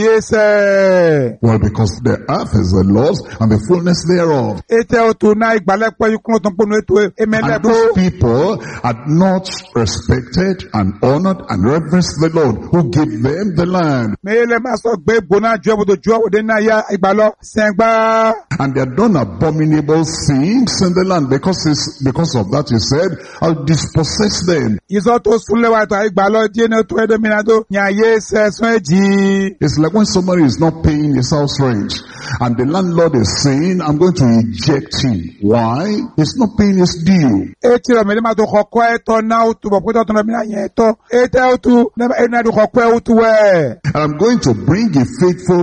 ẹsẹ̀. Well, because the earth is the Lord's and the fullness thereof. Ètè òtún náà ìgbàlẹ́pọ̀ yìí kúrò tó ń pọnú ètò And ẹ̀mẹ́lẹ́kọ́. those people had not respected and honored and reverenced the Lord who gave them the land. Mẹ́lẹ́ máa sọ gbé gbóná ju ọ̀bùdó ju ọ̀bùdó náà yá ìgbàlọ́ sẹ́ngbà. And they had done abominable things in the land. Because, it's, because of that, he said, I'll dispossess them. Ìsọ́ tó súnlẹ̀ wà tó ìgbàlọ́ díẹ̀ ní otu ẹ̀dọ́mìnà tó nyà yé ẹsẹ̀ sún ẹ̀jì. It's like when somebody is not paying his house rent and the landlord is saying, I'm going to eject him. Why? He's not paying his due. Ètì rẹ̀ mẹ́lẹ́ máa tó kọ̀kọ́ ẹ̀tọ́ náà ó tu bọ̀ pé tọ́tún rẹ̀ yẹn ẹ̀tọ́. Ètè ó tu ẹ̀nà ẹ̀dùn kọ̀kọ́ ẹ̀ ó tu wẹ̀. And I'm going to bring a faithful person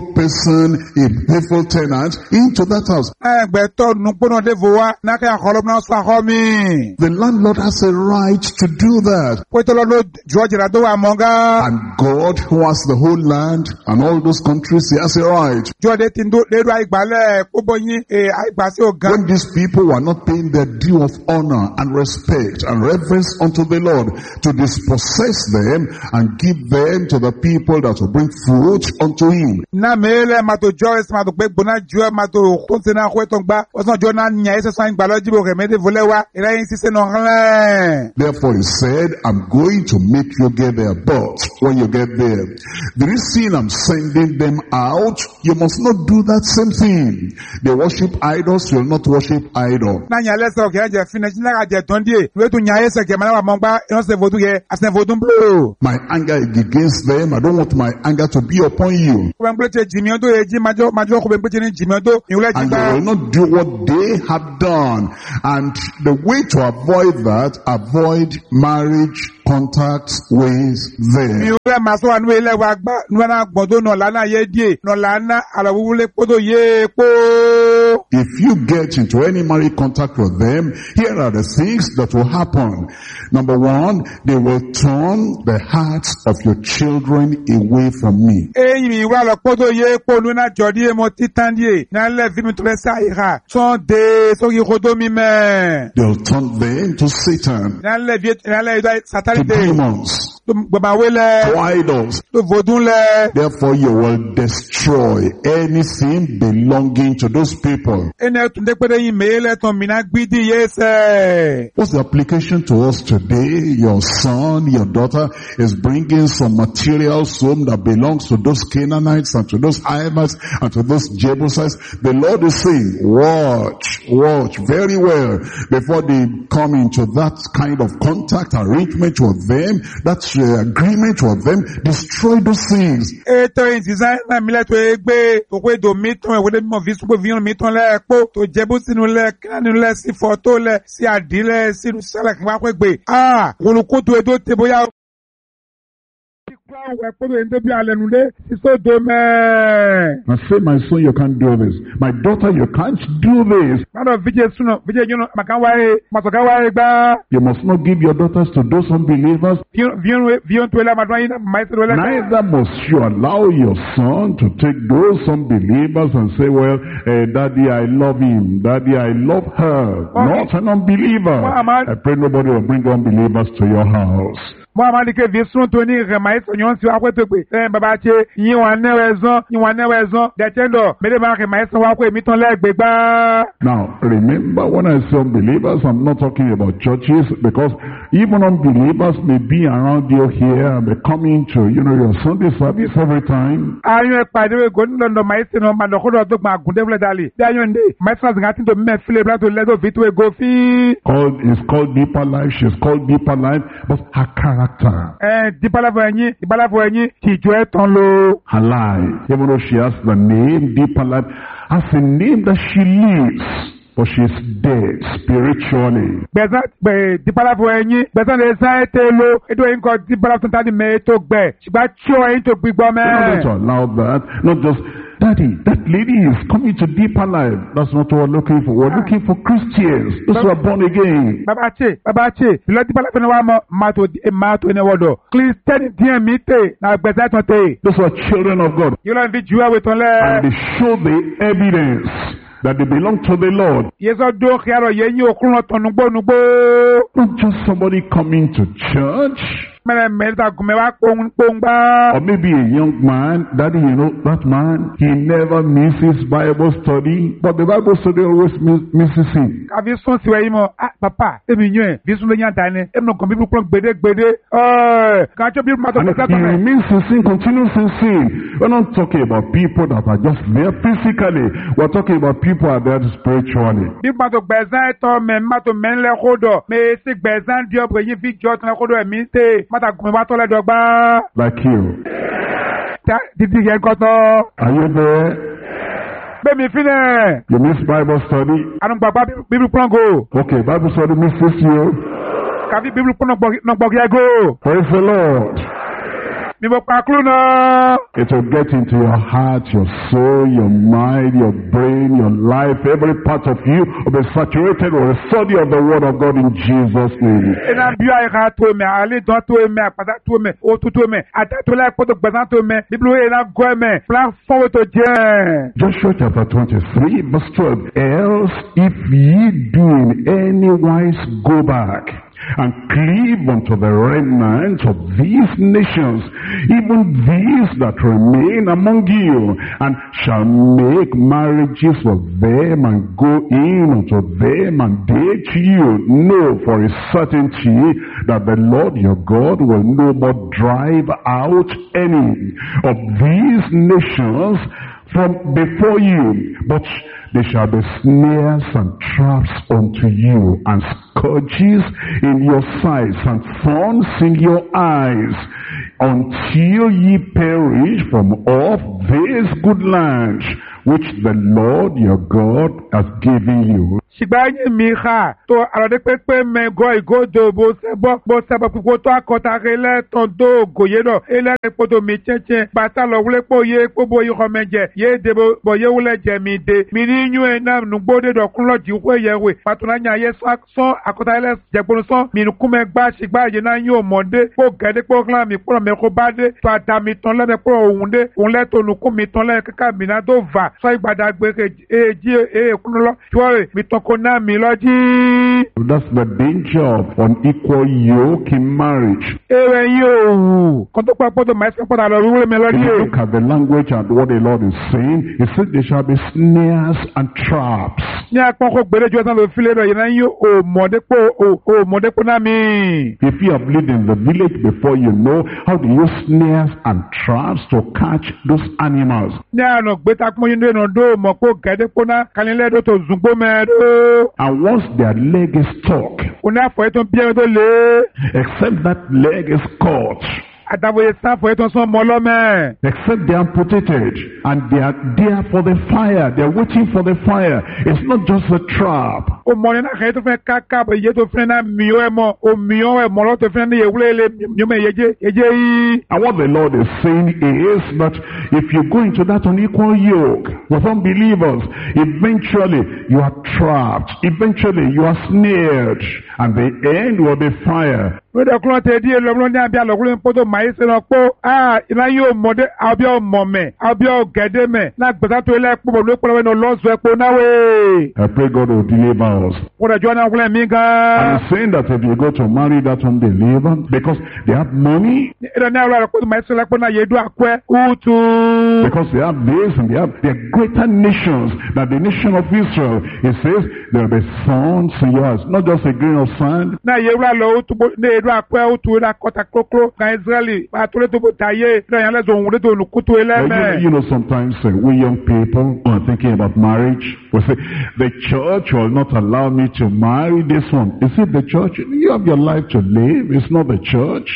turn a faithful tenant into that house. Ẹgbẹ̀tọ́ nùpọ̀nà dẹ́fọ̀ wa nákẹ́ àkọlọ́mọ́ sọ àkọ́ mi. The landlord has a right to do that. Pétọ́lọ́ ló jọ jìrà tó wà mọ́gá. And God, who has the whole land and all those countries, he has a right. Jọ́dé ti ń dó lérò àìgbálẹ̀ kóbó yín àìgbà sí ògán. When these people were not paying their due of honor and respect and reverence unto the Lord, to dispossess them and give them to the people that will bring fruit unto him. Na mele mato Joyce mato pe gbona jua mato konse na kwe tongba osan jo na nya ese san gba lo jibo remede volewa ira yin sise no ran. Therefore he said, I'm going to make you get there, but when you get there, the reason I'm sending them out, you must not do that same thing. They worship idols, you'll not worship idol. Na nya lese o ke je finish na ga je tondie we tu nya ese ke mana wa mongba e no se vodu ye asen vodu blo. My anger is against them. I don't want my anger to be upon you. Ko ben plete jimi odo e ji majo majo ko ben plete ni jimi odo iwule And jigba. they will not do what they have done. And the way to avoid that, avoid marriage contacts with them. Iwule maso anu ile wa gba nu na gbodo no la na ye die no la na ala wule podo ye po. If you get into any marriage contact with them, here are the things that will happen. Number one, they will turn the hearts of your children away from me. Eyi wa lo podo ye po nu na jodi e mo titandie na le vi mi to le sa ira son de so ki kodo mi me. They'll turn them to Satan, Na le vi na le to satani de demons, to gbaba wele to idols. to vodun le. Therefore you will destroy anything belonging to those people. Ene tunde pede yin mele ton mina gbidi yese. What's the application to us today? Your son, your daughter is bringing some materials home that belongs to those Canaanites and to those Hivites and to those Jebusites. The Lord is saying, watch, watch very well before they come into that kind of contact arrangement with them, that uh, agreement with them. Destroy those things. Eto yin design na mile to egbe to kwe do miton e wole mo visu po vion miton le po to jebu sinu le kanu le si foto le si adile sinu sala kwa kwe gbe. Ah, olukoto edo te boya I say, my son, you can't do this. My daughter, you can't do this. You must not give your daughters to those unbelievers. Neither must you allow your son to take those unbelievers and say, well, uh, Daddy, I love him. Daddy, I love her. Not an unbeliever. I pray nobody will bring unbelievers to your house. Muhammad ke vision to ni remais onyon si akwe to pe eh baba che yin wa ne wezon yin wa ne wezon de tendo me de ba remais wa ko emi ton le gbegba. Now remember, when I say unbelievers, I'm not talking about churches, because even unbelievers may be around you here and be coming to, you know, your Sunday service every time. Ayo e pade we go ndo mais no ma do ko do gba gunde vle dali de ayo nde mais france ngati to me file bla to le do vitu we go fi called is called Deeper Life. She's called Deeper Life, but her character, Eh, Deeper Life enyi, Deeper Life enyi, ki jo eton lo. her life, even though she has the name Deeper Life, has a name that she lives, but she's dead spiritually. Bezan be Deeper Life enyi, bezan le sa ete lo, edo yin ko Deeper Life tani me to gbe. Siba cho yin to gbigbo me. We're not going to allow that. Not just, Daddy, that lady is coming to Deeper Life. That's not what we're looking for. We're looking for Christians. Those who are born again. Baba che, Baba che, lo Deeper Life na wa mo mato mato ne wodo. Christian dien mi te na gbeza ton te. Those who are children of God. You don't be juwa we ton le. And they show the evidence that they belong to the Lord. Yeso do khiaro yen yo kun ton nugbo nugbo. Not just somebody coming to church. Or Or maybe a young man, Daddy, you know, that man, he never misses Bible study, but the Bible study always miss, misses him. Ah, papa, and he remains in sin, continues in sin. We're not talking about people that are just there physically. We're talking about people that are there spiritually. Like you. Are you there? You miss Bible study? Okay, Bible study misses you. Praise the Lord. mi bọ̀ pàkúrú náà. It will get into your heart, your soul, your mind, your brain, your life. Every part of you will be saturated with the study of the Word of God in Jesus' name. Ina biyo ay ka to me, ali don to me, apata to me, o tu to me, ata to la poto gbazan to me, biblu ina go me, plan forward to je. Joshua chapter twenty-three verse twelve. Else if ye do in any wise go back and cleave unto the remnant of these nations, even these that remain among you, and shall make marriages with them, and go in unto them, and date you, know for a certainty that the Lord your God will no more drive out any of these nations from before you, but they shall be snares and traps unto you, and scourges in your sides, and thorns in your eyes, until ye perish from off this good land which the Lord your God has given you. Shigbaye mi ha to arade pepe me go igodo bo sebo bo sebo pipo to akota rele ton do goye no ele poto mi cheche bata lo wule po ye po bo yi homeje ye de bo bo ye wule je mi de mi ni nyu ena nugbode do kun lo ji we ye we patuna nya ye so so akota ele je gbonu so mi ku me gba shigbaye na yu omode po gede po klan mi po me ko bade to adami ton le me po ohun de ohun le to nu ku mi ton le kaka mi na do va so igbada gbe e ji e kun lo tuore mi ton That's the danger of unequal yoke in marriage. If you look at the language and what the Lord is saying, He said there shall be snares and traps. If you have lived in the village before, you know how to use snares and traps to catch those animals. And once their leg is stuck, except that leg is caught, except they are amputated and they are there for the fire, they are waiting for the fire. It's not just a trap. And what the Lord is saying is that if you go into that unequal yoke with unbelievers, eventually you are trapped, eventually you are snared, and the end will be fire. We the cloth idea loblo ni abia loblo poto mai se no po ah ina yo mode abia o mome abia o gede me na gbata to ile po lo po no lo so epo na we. I pray God will deliver us. What a journal will me ga. I'm saying that if you go to marry that unbeliever because they have money, ina na lo ko mai se le po na yedu akwe utu, because they have this and they have they are greater nations than the nation of Israel. It says there will be thorns in your eyes, not just a grain of sand. Na yewra lo utu ne you know, sometimes uh, we young people who are thinking about marriage, we say, the church will not allow me to marry this one. Is it the church? You have your life to live. It's not the church.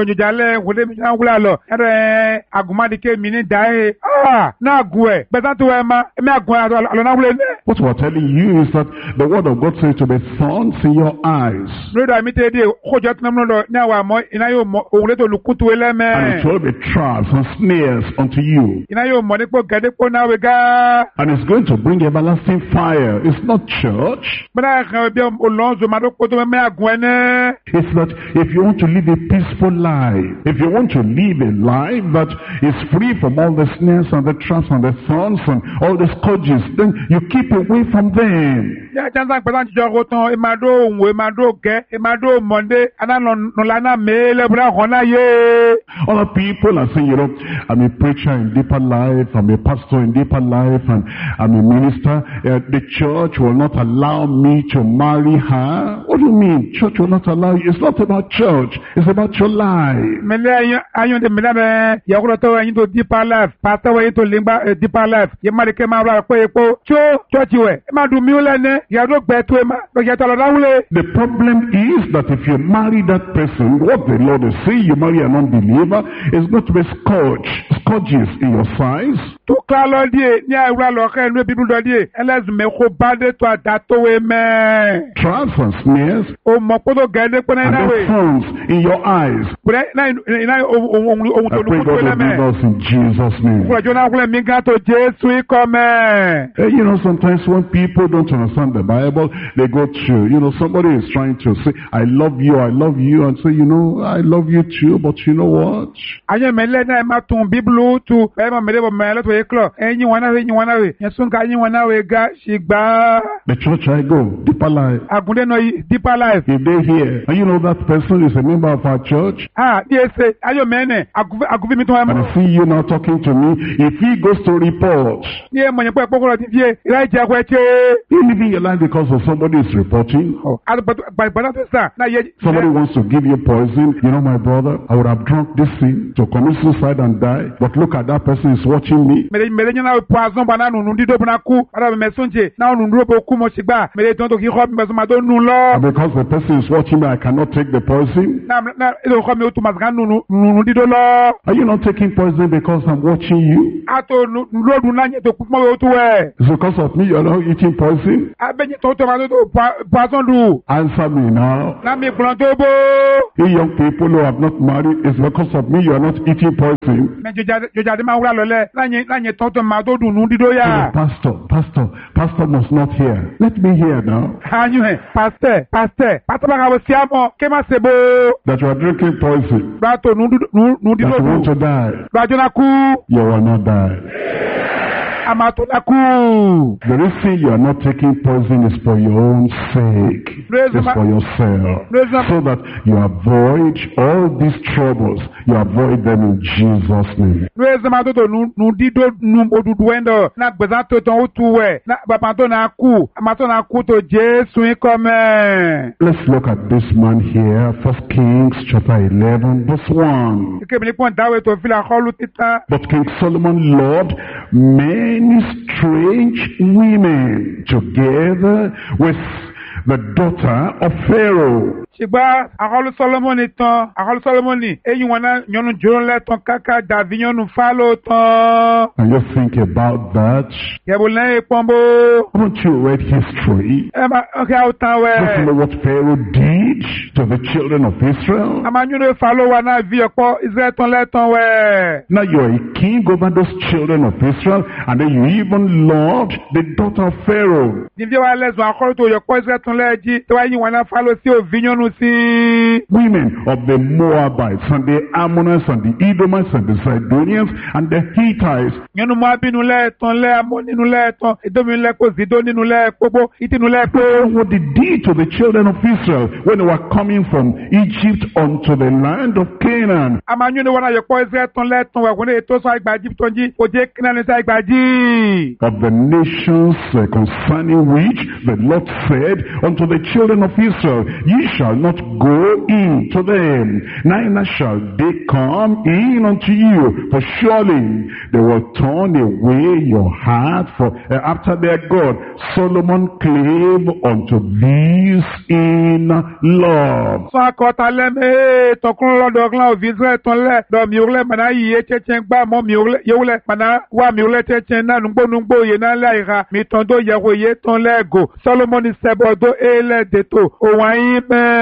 What we're telling you is that the word of God says to be thorns in your eyes. And it will be traps and snares unto you. And it's going to bring everlasting fire. It's not church. It's that if you want to live a peaceful life, if you want to live a life that is free from all the snares and the traps and the thorns and all the scourges, then you keep away from them. Other people are saying, you know, I'm a preacher in deeper life, I'm a pastor in deeper life, and I'm a minister. Uh, the church will not allow me to marry her. What do you mean? Church will not allow you? It's not about church. It's about your life. Deeper life, pastor way to limba deeper life. You marry came out church way. The problem is that if you marry that person, what the Lord is saying, you marry an unbeliever, is going to be scourged, scourges in your sides, tó kílá lọ díẹ̀ ní àìwúrà lọ́kẹ́ inú bíbélì lọ díẹ̀ ẹlẹ́sìn mẹ́kó bá dé tó àdàtòwé mẹ́. traps and snares, o mọ̀ kó tó gẹ̀ẹ́dẹ́ pé náà and náà the wẹ̀. thorns in your eyes. Pẹ̀lẹ́ náà ohun ohun I tó pray lóko tó God will lẹ́mẹ̀. give us in Jesus' name. Kúrò jóná kúlẹ̀ mí gán tó Jésù ikọ̀ mẹ́. Eh, You know, sometimes when people don't understand the Bible, they go to, you know, somebody is trying to say, I love you, I love you, and say, you know, I love you too, but you know what? Ayé mẹ́lẹ́ náà máa tún bíbélù tu ẹ̀ máa mẹ́lẹ́ bọ̀ mẹ́lẹ́ tó yẹ kílọ̀ ẹ̀yin wọn náà wẹ̀ ẹ̀yin wọn náà wẹ̀ yẹn sún ká ẹ̀yin wọn náà wẹ̀ ga ṣìgbà. The church I go, Deeper Life, Àgùndé náà yí Deeper Life. if they hear, and you know that person is a member of our church, Ah, ní ẹsẹ̀ ayé mẹ́nẹ̀ àgùnfẹ́ mi tó wà and mọ́. I see you now talking to me, if he goes to report, Ní ẹ̀ mọ̀nyẹ́ pẹ́ pọ́kọ́rọ́ ti fi ìlà ìjà ẹ̀kọ́ ẹ̀kẹ́. you living your life because of somebody is reporting, Àgbàdo tó sà náà yẹ. somebody wants to give you poison, you know my brother, I would have drunk this thing to commit suicide and die, but look at that person is watching me. Mẹ̀lẹ́ mẹ̀lẹ́ nyẹ́ náà poison bá náà nùnú dídó bá náà kú. Ọ̀dà mi mẹ̀sùn jẹ náà nùnú dúró bó kú mọ̀ sí gbà. Mẹ̀lẹ́ tó ń tó kí kọ́ mi mẹ̀sùn máa tó nù lọ. And because the person is watching me, I cannot take the poison. Náà náà èdè kọ́ mi ó tún màsí ká nùnú nùnú dídó lọ. Are you not taking poison because I'm watching you? A tó lóòdù náà nyẹ́ tó kú mọ́ ó tó wẹ̀. It's because of me you're not eating poison? Abẹ́nyẹ tó tó máa tó tó poison dù. Answer me now. Náà mi gbọ́n tó bó. You young people who have not married, it's because of me you're not eating poison. Mẹ jọjáde máa wúrà lọ́lẹ̀ láyé tó tó máa tó dùn nù dídó yá. Pastor, pastor, pastor must not hear. Let me hear now. Àyùn ẹ̀ pásítẹ̀ pásítẹ̀ pásítẹ̀ bá kàwé sí àmọ́ ké má ṣe bó. That you are drinking poison. Lọ́wọ́ tó nù dídó That you want dù. to die. Lọ́wọ́ jóná kú. You will not die. Àmà tó ná kú. The reason you are not taking poison is for your own sake. Praise It's the for yourself. Praise the- So that you avoid all these troubles. You avoid them in Jesus' name. Lóye sọ ma tó tó nù dídó nù òdùdú wẹ́ndọ̀ náà gbèsè tó tán ó tu wẹ̀ náà bàbá tó náà kú àmà tó náà kú tó Jésù ikọ̀ mẹ́. Let's look at this man here. First Kings chapter eleven verse one. Ike mi ní pọ́n dáwé tó fi àkọlù títà. But King Solomon loved many strange women together with the daughter of Pharaoh. Ṣùgbọ́n àkọlù Sọlọ́mọ́nì tán àkọlù Sọlọ́mọ́nì eyín wọn náà yọnu jòrò lẹ́tàn káká dàbí yọnu fáló tán. And you think about that. Yẹ̀bù lẹ́yìn pọ́nbó. Haven't you read history? Ẹ máa ọkẹ́ àwọn tán Don't you know wẹ̀. what Pharaoh did to the children of Israel? Àmà yọnu fáló wa náà fi ọ̀pọ̀ Israẹ̀ tán lẹ́tàn wẹ̀. Now you're a king over those children of Israel, and then you even loved the daughter of Pharaoh. Níbi wa lẹ́sùn àkọlù tó yọ̀pọ̀ Israẹ̀ tán lẹ́ẹ̀jì tó wáyé wọn náà fáló sí òfin yọnu sí. Women of the Moabites and the Ammonites and the Edomites and the Sidonians and the Hittites. Yọnu mọ́ abínú lẹ́ẹ̀tàn lẹ́ẹ̀mọ́ nínú lẹ́ẹ̀tàn ìdómi lẹ́ẹ̀kọ́ zidó nínú lẹ́ẹ̀kpópó ìtìnú lẹ́ẹ̀kpó. What they did to the children of Israel when they were coming from Egypt unto the land of Canaan. Amanyɔnu wana yɔkpɔ Israel tɔn lɛ tɔn wɛ wone eto sɔn agbadzi tɔn dzi kodze kinani sɛ agbadzi. Of the nations uh, concerning which the Lord said unto the children of Israel, ye shall not go in to them, neither shall they come in unto you, for surely they will turn away your heart for, uh, after their God. Solomon clave unto these in love. Sɔn akɔta lɛ mɛ tɔkun lɔdɔ klan ovi Israel tɔn lɛ dɔ miwulɛ mana yi ye tsɛtsɛ gba mɔ miwulɛ yewulɛ mana wa miwulɛ tsɛtsɛ na nugbo nugbo ye na lɛ ayiha mi tɔn do yɛko ye tɔn lɛ go Solomon sɛbɔ do e lɛ deto o wa yi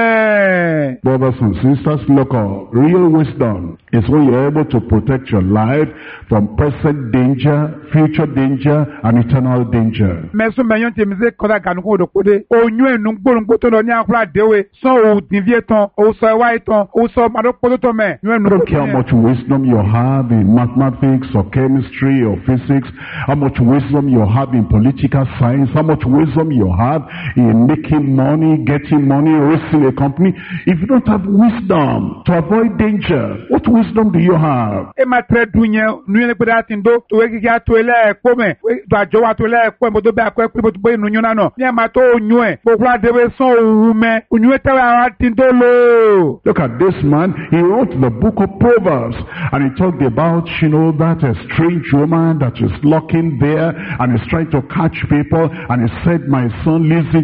mɛ. Brothers and sisters, look up. Real wisdom is when you're able to protect your life from present danger, future danger, and eternal danger. Mɛsun mɛnyɔn tɛ mise kɔda ganuko o de ko de o nyɔ nugbo nugbo tɔn dɔ ní akura dewe sɔn o divie tɔn o sɔ ɛwa yi tɔn o sɔ mado kpoto tɔn mɛ nyɔ I nugbo don't care how tɔn much wisdom you have in mathematics or chemistry or physics, how much wisdom you have in political science, how much wisdom you have in making money, getting money, raising a company. If you don't have wisdom to avoid danger, what wisdom do you have? e ma tẹ dun yẹn nuyẹn pé a ti ń do tòwé kíkí a to ilé ẹ̀kọ́ mẹ́ tó àjọ wa to ilé ẹ̀kọ́ mẹ́ tó bẹ́ẹ̀ akọ́ ẹ̀kọ́ tó bẹ́ẹ̀ nuyún náà nọ ní ẹ̀ máa tó oyún ẹ̀ kókó adéwé sàn òwú mẹ́ oyún ẹ̀ tẹ́wé ara ti ń tó lò. Look at this man. He wrote the book of Proverbs, and he talked about, you know, that a strange woman that is lurking there and is trying to catch people. And he said, my son, listen to. So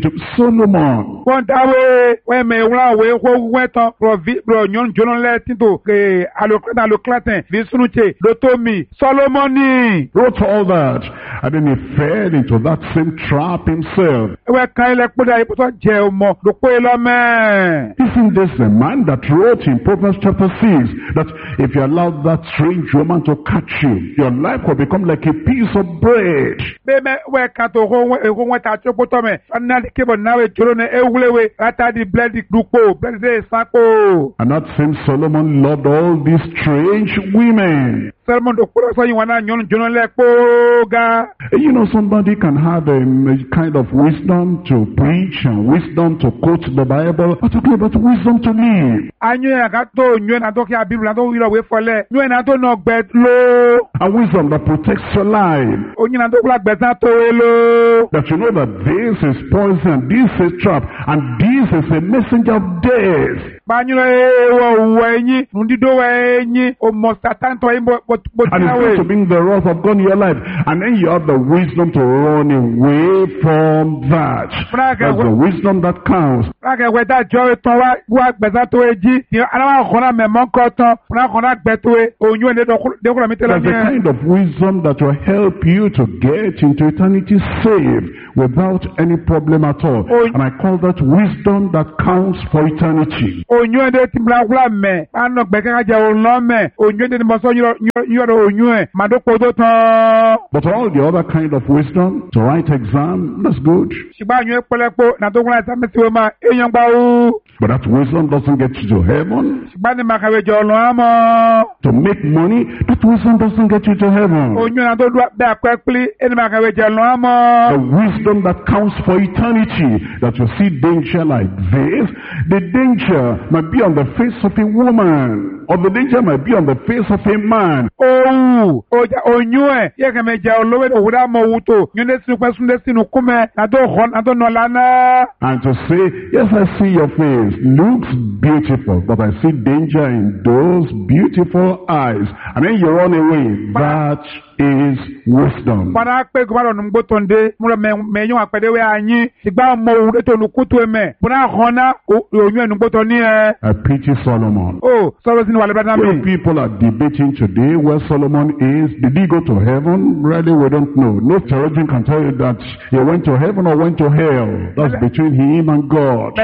Solomon. Wọ́n dáwé wọ́n mẹ̀ wọ́n wé kó wẹ́ tán rọ̀ vi rọ̀ nyɔnu jɔnɔ lɛ tito ke alokilata alokilata vi sunutse lotomi Solomoni. Wrote all that, and then he fell into that same trap himself. Ewé kan ilẹ̀ kpọ́dọ̀ ayé pọ́tọ́ jẹ ọmọ lóko yìí lọ mẹ́. Isn't this the man that wrote in Proverbs chapter six that if you allow that strange woman to catch you, your life will become like a piece of bread? Bẹ́ẹ̀ wẹ́ kan tó ehun wẹ́ ta tó pọ́tọ́ mẹ́. Fanadi kébọ̀ náwó jolo ní ewúlẹ́wé látàdí blẹ́dì dùkpò blẹ́dì dé sápò. And that same Solomon loved all these strange women. Solomon tó kúrò sọ́yìn wọn náà nyɔnu jolo lẹ́ kpóga. You know, somebody can have a, a kind of wisdom to preach and wisdom to quote the Bible. I'm talking about wisdom to live. Anyo yẹn ká tó nyɔ náà tó kí a Bíbélì náà tó wíwọ̀ wé fọlẹ̀. Nyɔ náà tó nọ gbẹ ló. And wisdom that protects your life. Onyin náà tó kúrò gbẹ̀sán tó wé ló. That you know that this is poison, this is trap, and this is a messenger of death. Banyere ewo uwe enyi, nundido we enyi, o mostatanto e bo bo And it's going to bring the wrath of God in your life. And then you have the wisdom to run away from that. That's the wisdom that counts. There's a kind of wisdom that will help you to get into eternity safe without any problem at all. And I call that wisdom that counts for eternity. But all the other kind of wisdom, to write exam, that's good. But that wisdom doesn't get you to heaven. To make money, that wisdom doesn't get you to heaven. The wisdom that counts for eternity, that you see danger like this, the danger might be on the face of a woman, or the danger might be on the face of a man. Oh, oh, oh, you eh? Yeah, can make your lower or without Mowuto. You need to question this in Ukume. I don't want, I don't know, Lana. And to say, yes, I see your face, looks beautiful, but I see danger in those beautiful eyes. And then you run away. That is wisdom. A pity Solomon. Oh, Solomon. People are debating today where Solomon is. Did he go to heaven? Really, we don't know. No theologian can tell you that he went to heaven or went to hell. That's between him and God.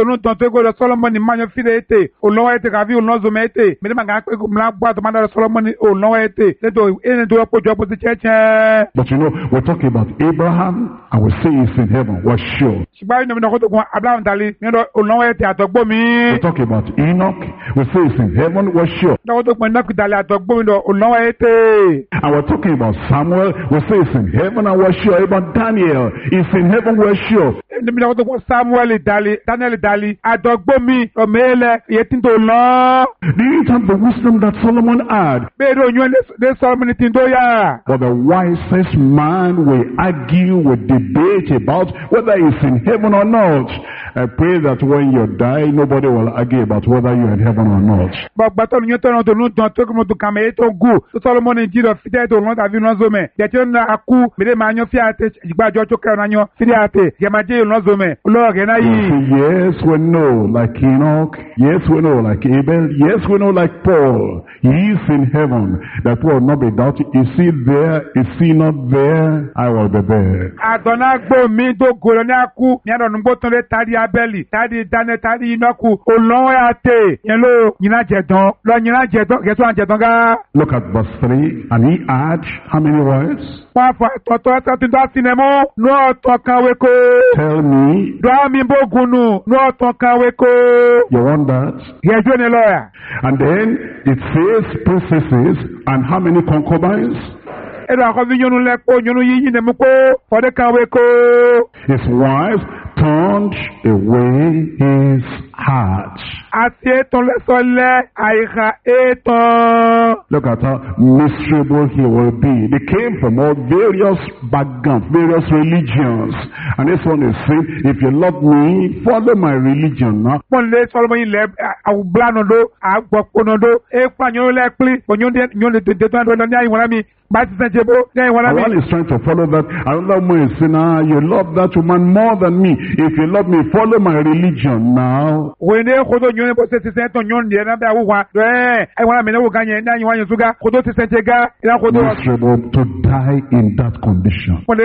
Solomon imanya fide ete olonwa ete kavi olonzo mete mede manga pe mla bwa to manda Solomon olonwa ete leto ene to po jopo ti cheche. But you know, we're talking about Abraham and we say he's in heaven. We're sure. Shiba no ko to ko Abraham dali ndo olonwa ete atogbo mi. We're talking about Enoch. We say he's in heaven. We're sure. No to ko Enoch dali atogbo mi ndo olonwa ete. And we're talking about Samuel. We say he's in heaven and we're sure. About Daniel, he's in heaven. We're sure. Ndo to ko Samuel dali Daniel dali atogbo mi o mele yetinto lo. Do you have the wisdom that Solomon had? Be do nyu de Solomon tindo ya. But the wisest man will argue, will debate about whether he's in heaven or not. I pray that when you die, nobody will argue about whether you're in heaven or not. But but on you turn to no to come to come to go. So Solomon in Jesus fit to not have no zome. The children aku me de manyo fiate igba jo to kan anyo fiate. Ye maje no zome. Lord na yi. Yes, we know like Enoch. Yes, we know like Abel. Yes, we know like Paul. He is in heaven. That will not be doubted. Is he there? Is he not there? I will be there. Adona gbo mi do go ni aku. Ni adon gbo ton le tadi Abeli, tadi Daniel, tadi Enoch. Olonwe ate. Yen lo nyina jedon. Lo nyina jedon. Geso an jedon ga. Look at verse three. And he had how many words? Wa fa to to to to sinemo. No to kan we ko. Tell me. Do mi bogunu. No to kan we ko. You want that? Yes, you lawyer. And then it says princesses and how many concubines? His wives turned away his heart. Àti ètò lẹ́sọ̀lẹ́ àìka ètò. Look at how miserable he will be. They came from all various backgrounds, various religions. And this one is saying, if you love me, follow my religion. Now, Pon le Solomon yin le awublano do, agbopono do, e pa nyon le pli, pon nyon de nyon de de de de ni ayi wona mi. But one is trying to follow that. Another one is saying, ah, you love that woman more than me. If you love me, follow my religion now. Miserable to die in that condition. And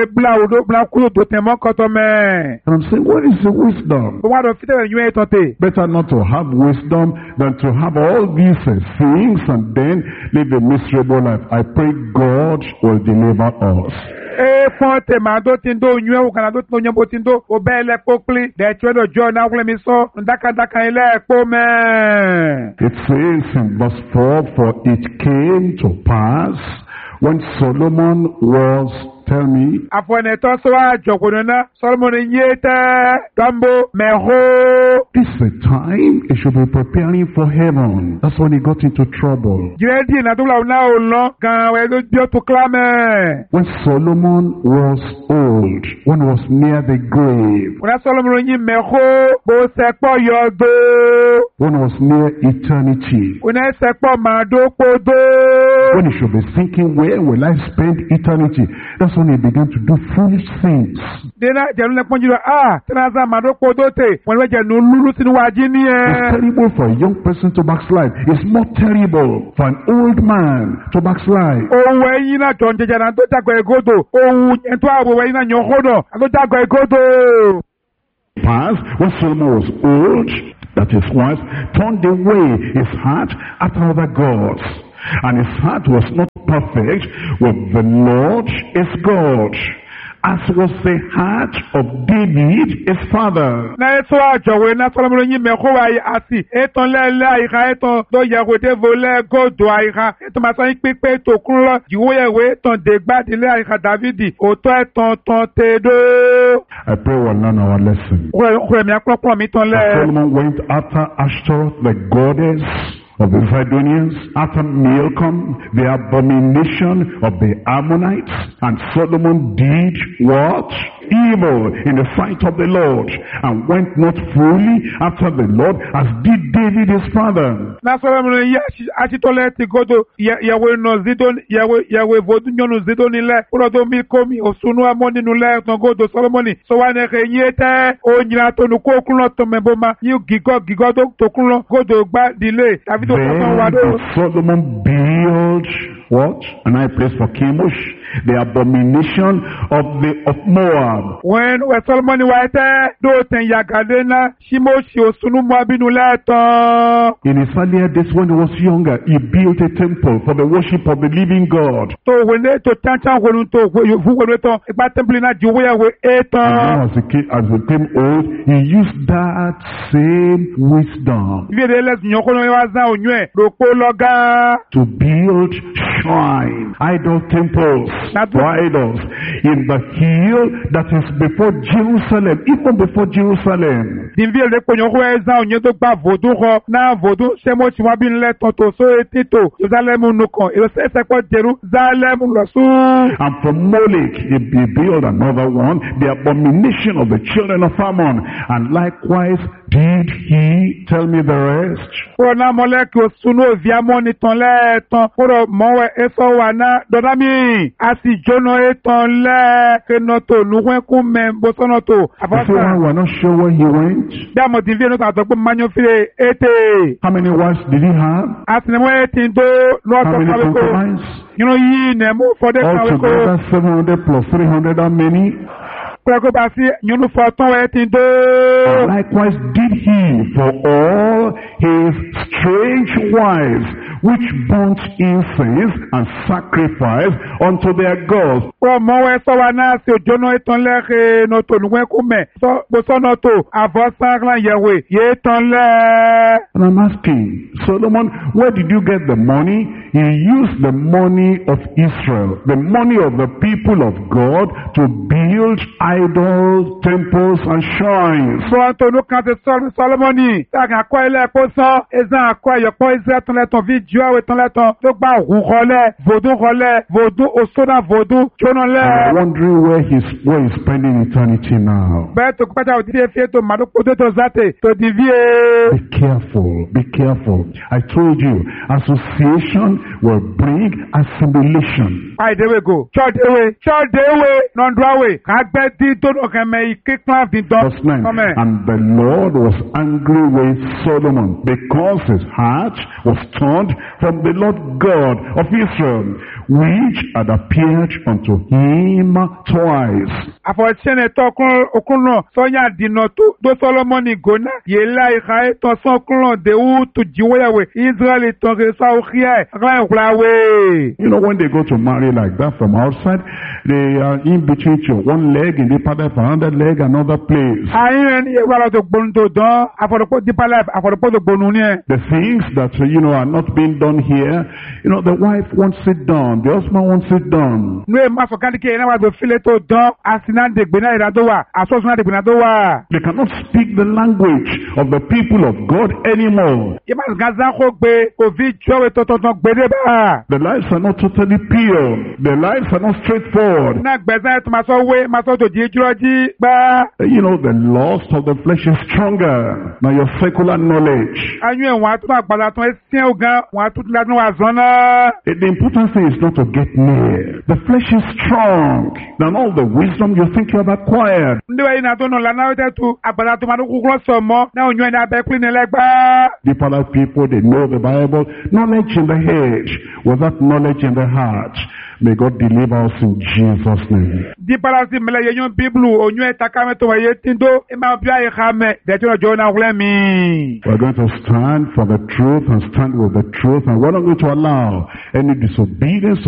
I'm saying, what is the wisdom? Better not to have wisdom than to have all these uh, things and then live a miserable life. I pray God God will deliver us. It says in verse four, for it came to pass when Solomon was, tell me, this is the time he should be preparing for heaven. That's when he got into trouble. When Solomon was old, when he was near the grave, when he was near eternity, when he should be thinking, where will I spend eternity? That's when he began to do foolish things. It's terrible for a young person to backslide. It's more terrible for an old man to backslide. Past, when Solomon was old, that his wife turned away his heart after other gods. And his heart was not perfect with the Lord his God, as was the heart of David his father. I pray we'll learn our lesson. Solomon went after Ashtaroth, the goddess of the Zidonians, after Milcom, the abomination of the Ammonites, and Solomon did what? Evil in the sight of the Lord, and went not fully after the Lord, as did David his father. Then Solomon built what? An high place for Chemosh, the abomination of the of Moab. When Solomon was there, do ten yagadena, Shimoshi osunu Moabinuleto. In his earlier days when he was younger, he built a temple for the worship of the living God. So when they to chancha when to you when to a temple na juwe we eto. And now as he came, as he became old, he used that same wisdom to build shrine, idol temples for idols in the hill that is before Jerusalem, even before Jerusalem. And from Molech he built another one, the abomination of the children of Ammon. And likewise did he, tell me the rest. Asi jono eton le kenoto nuwen kume bosonoto. If you were not sure where he went, Damo divino ta to manyo file ete. how many wives did he have? Asi nemo etin do no How to many kaweko. concubines? You know yi nemo for the kaweko. Altogether seven hundred plus three hundred, how many? Kweko basi nyunu for ton etin do. Likewise did he for all his strange wives, which burnt incense and sacrifice unto their gods. Pro mowe so wana se jono eton le ke no to nuwen kume. So bosonoto avosangla yewe ye ton le. And I'm asking, Solomon, where did you get the money? He used the money of Israel, the money of the people of God, to build idols, temples, and shrines. Sọ tonu kan ti Sol- Solomoni. Táàgì àkọ́ ilé ẹ̀kọ́ sán. Ezan àkọ́ ẹ̀yọ̀pọ̀ Israẹ̀ tán lẹ́tàn fi ju àwẹ̀ tán lẹ́tàn. Tó gba ògùn kọlẹ̀, vòdún kọlẹ̀, vòdún òṣónà vòdún jóná And lẹ̀. I'm wondering where he's, where he's spending eternity now. Bẹ́ẹ̀ tó kpẹ́tà òtí fi fi tó màdó kótó tó zàtè tó di vie. Be careful, be careful. I told you, association will bring assimilation. Àìdéwé go. Tsọ́déwé. Tsọ́déwé. Nọ̀ndúwàwé. Kàgbẹ́ tí tó nù kẹ́mẹ́ ike kplan fi dán. Verse nine. Kọ́mẹ̀. And the Lord was angry with Solomon because his heart was turned from the Lord God of Israel, which had appeared unto him twice. Àfọ̀tsẹ́nẹ̀ tó okun náà sọ́yà dìnnà tó tó Solomoni gona. Yèlá ìka ètò sọ́kùn náà dèwú tó jíwéyàwé. Israẹli tó kè sáwùkíyà. Àkàlà ìkúláwé. You know, when they go to marry like that from outside, they are in between to one leg in the pattern for another leg, another place. Àyìn rẹ̀ ní ìwà lọ́tọ̀ gbónú tó dán. Àfọ̀dọ̀pọ̀ dípà láì àfọ̀dọ̀pọ̀ tó gbónú ní ẹ̀. The things that, uh, you know, are not being done here, you know, the wife wants it done, the husband wants it done. Nú ẹ̀ máa sọ káàdì kéèyàn náà wà gbé fílẹ̀ tó dán. Àsìnàdègbè náà ìdá tó wà. Àsọ̀sìnàdègbè náà tó wà. They cannot speak the language of the people of God anymore. Yẹ́n máa gàzá kó gbé òfin jọ́wé tọ̀tọ̀tọ̀ gbédé bá. The lives are not totally pure. The lives are not straightforward. Náà gbẹ̀sán ẹ̀ tó máa sọ wé máa sọ tòjì júrọ́jì gbá. You know, the lust of the flesh is stronger than your secular knowledge. Ayún ẹ̀ wọ́n á tún àgbàdo àtún ẹ̀ sìn ògán wọ́n á tún tilẹ̀ tún wà zọ́n náà. The the important thing is not to get near. The flesh is strong than all the wisdom you think you have acquired. Ndéwà yìí náà tó nù lànà ọ̀tẹ̀ tu àgbàdo àtún máa tún kúkúrọ̀ sọ̀ mọ́ náà òyìn ẹ̀ ní abẹ́ pín ní lẹ́gbàá. Deeper life people, they know the Bible. Knowledge in the head, without knowledge in the heart. May God deliver us in Jesus' name. Dípàlásì mẹlẹ̀ yẹn yún bíbélù òyìn ẹ̀ takámẹ́ tó wáyé tí ń dó ẹ̀ máa bí àyè ká mẹ́ dẹ̀tí ọjọ́ náà wúlẹ̀ mí. We're going to stand for the truth and stand with the truth, and we're not going to allow any disobedience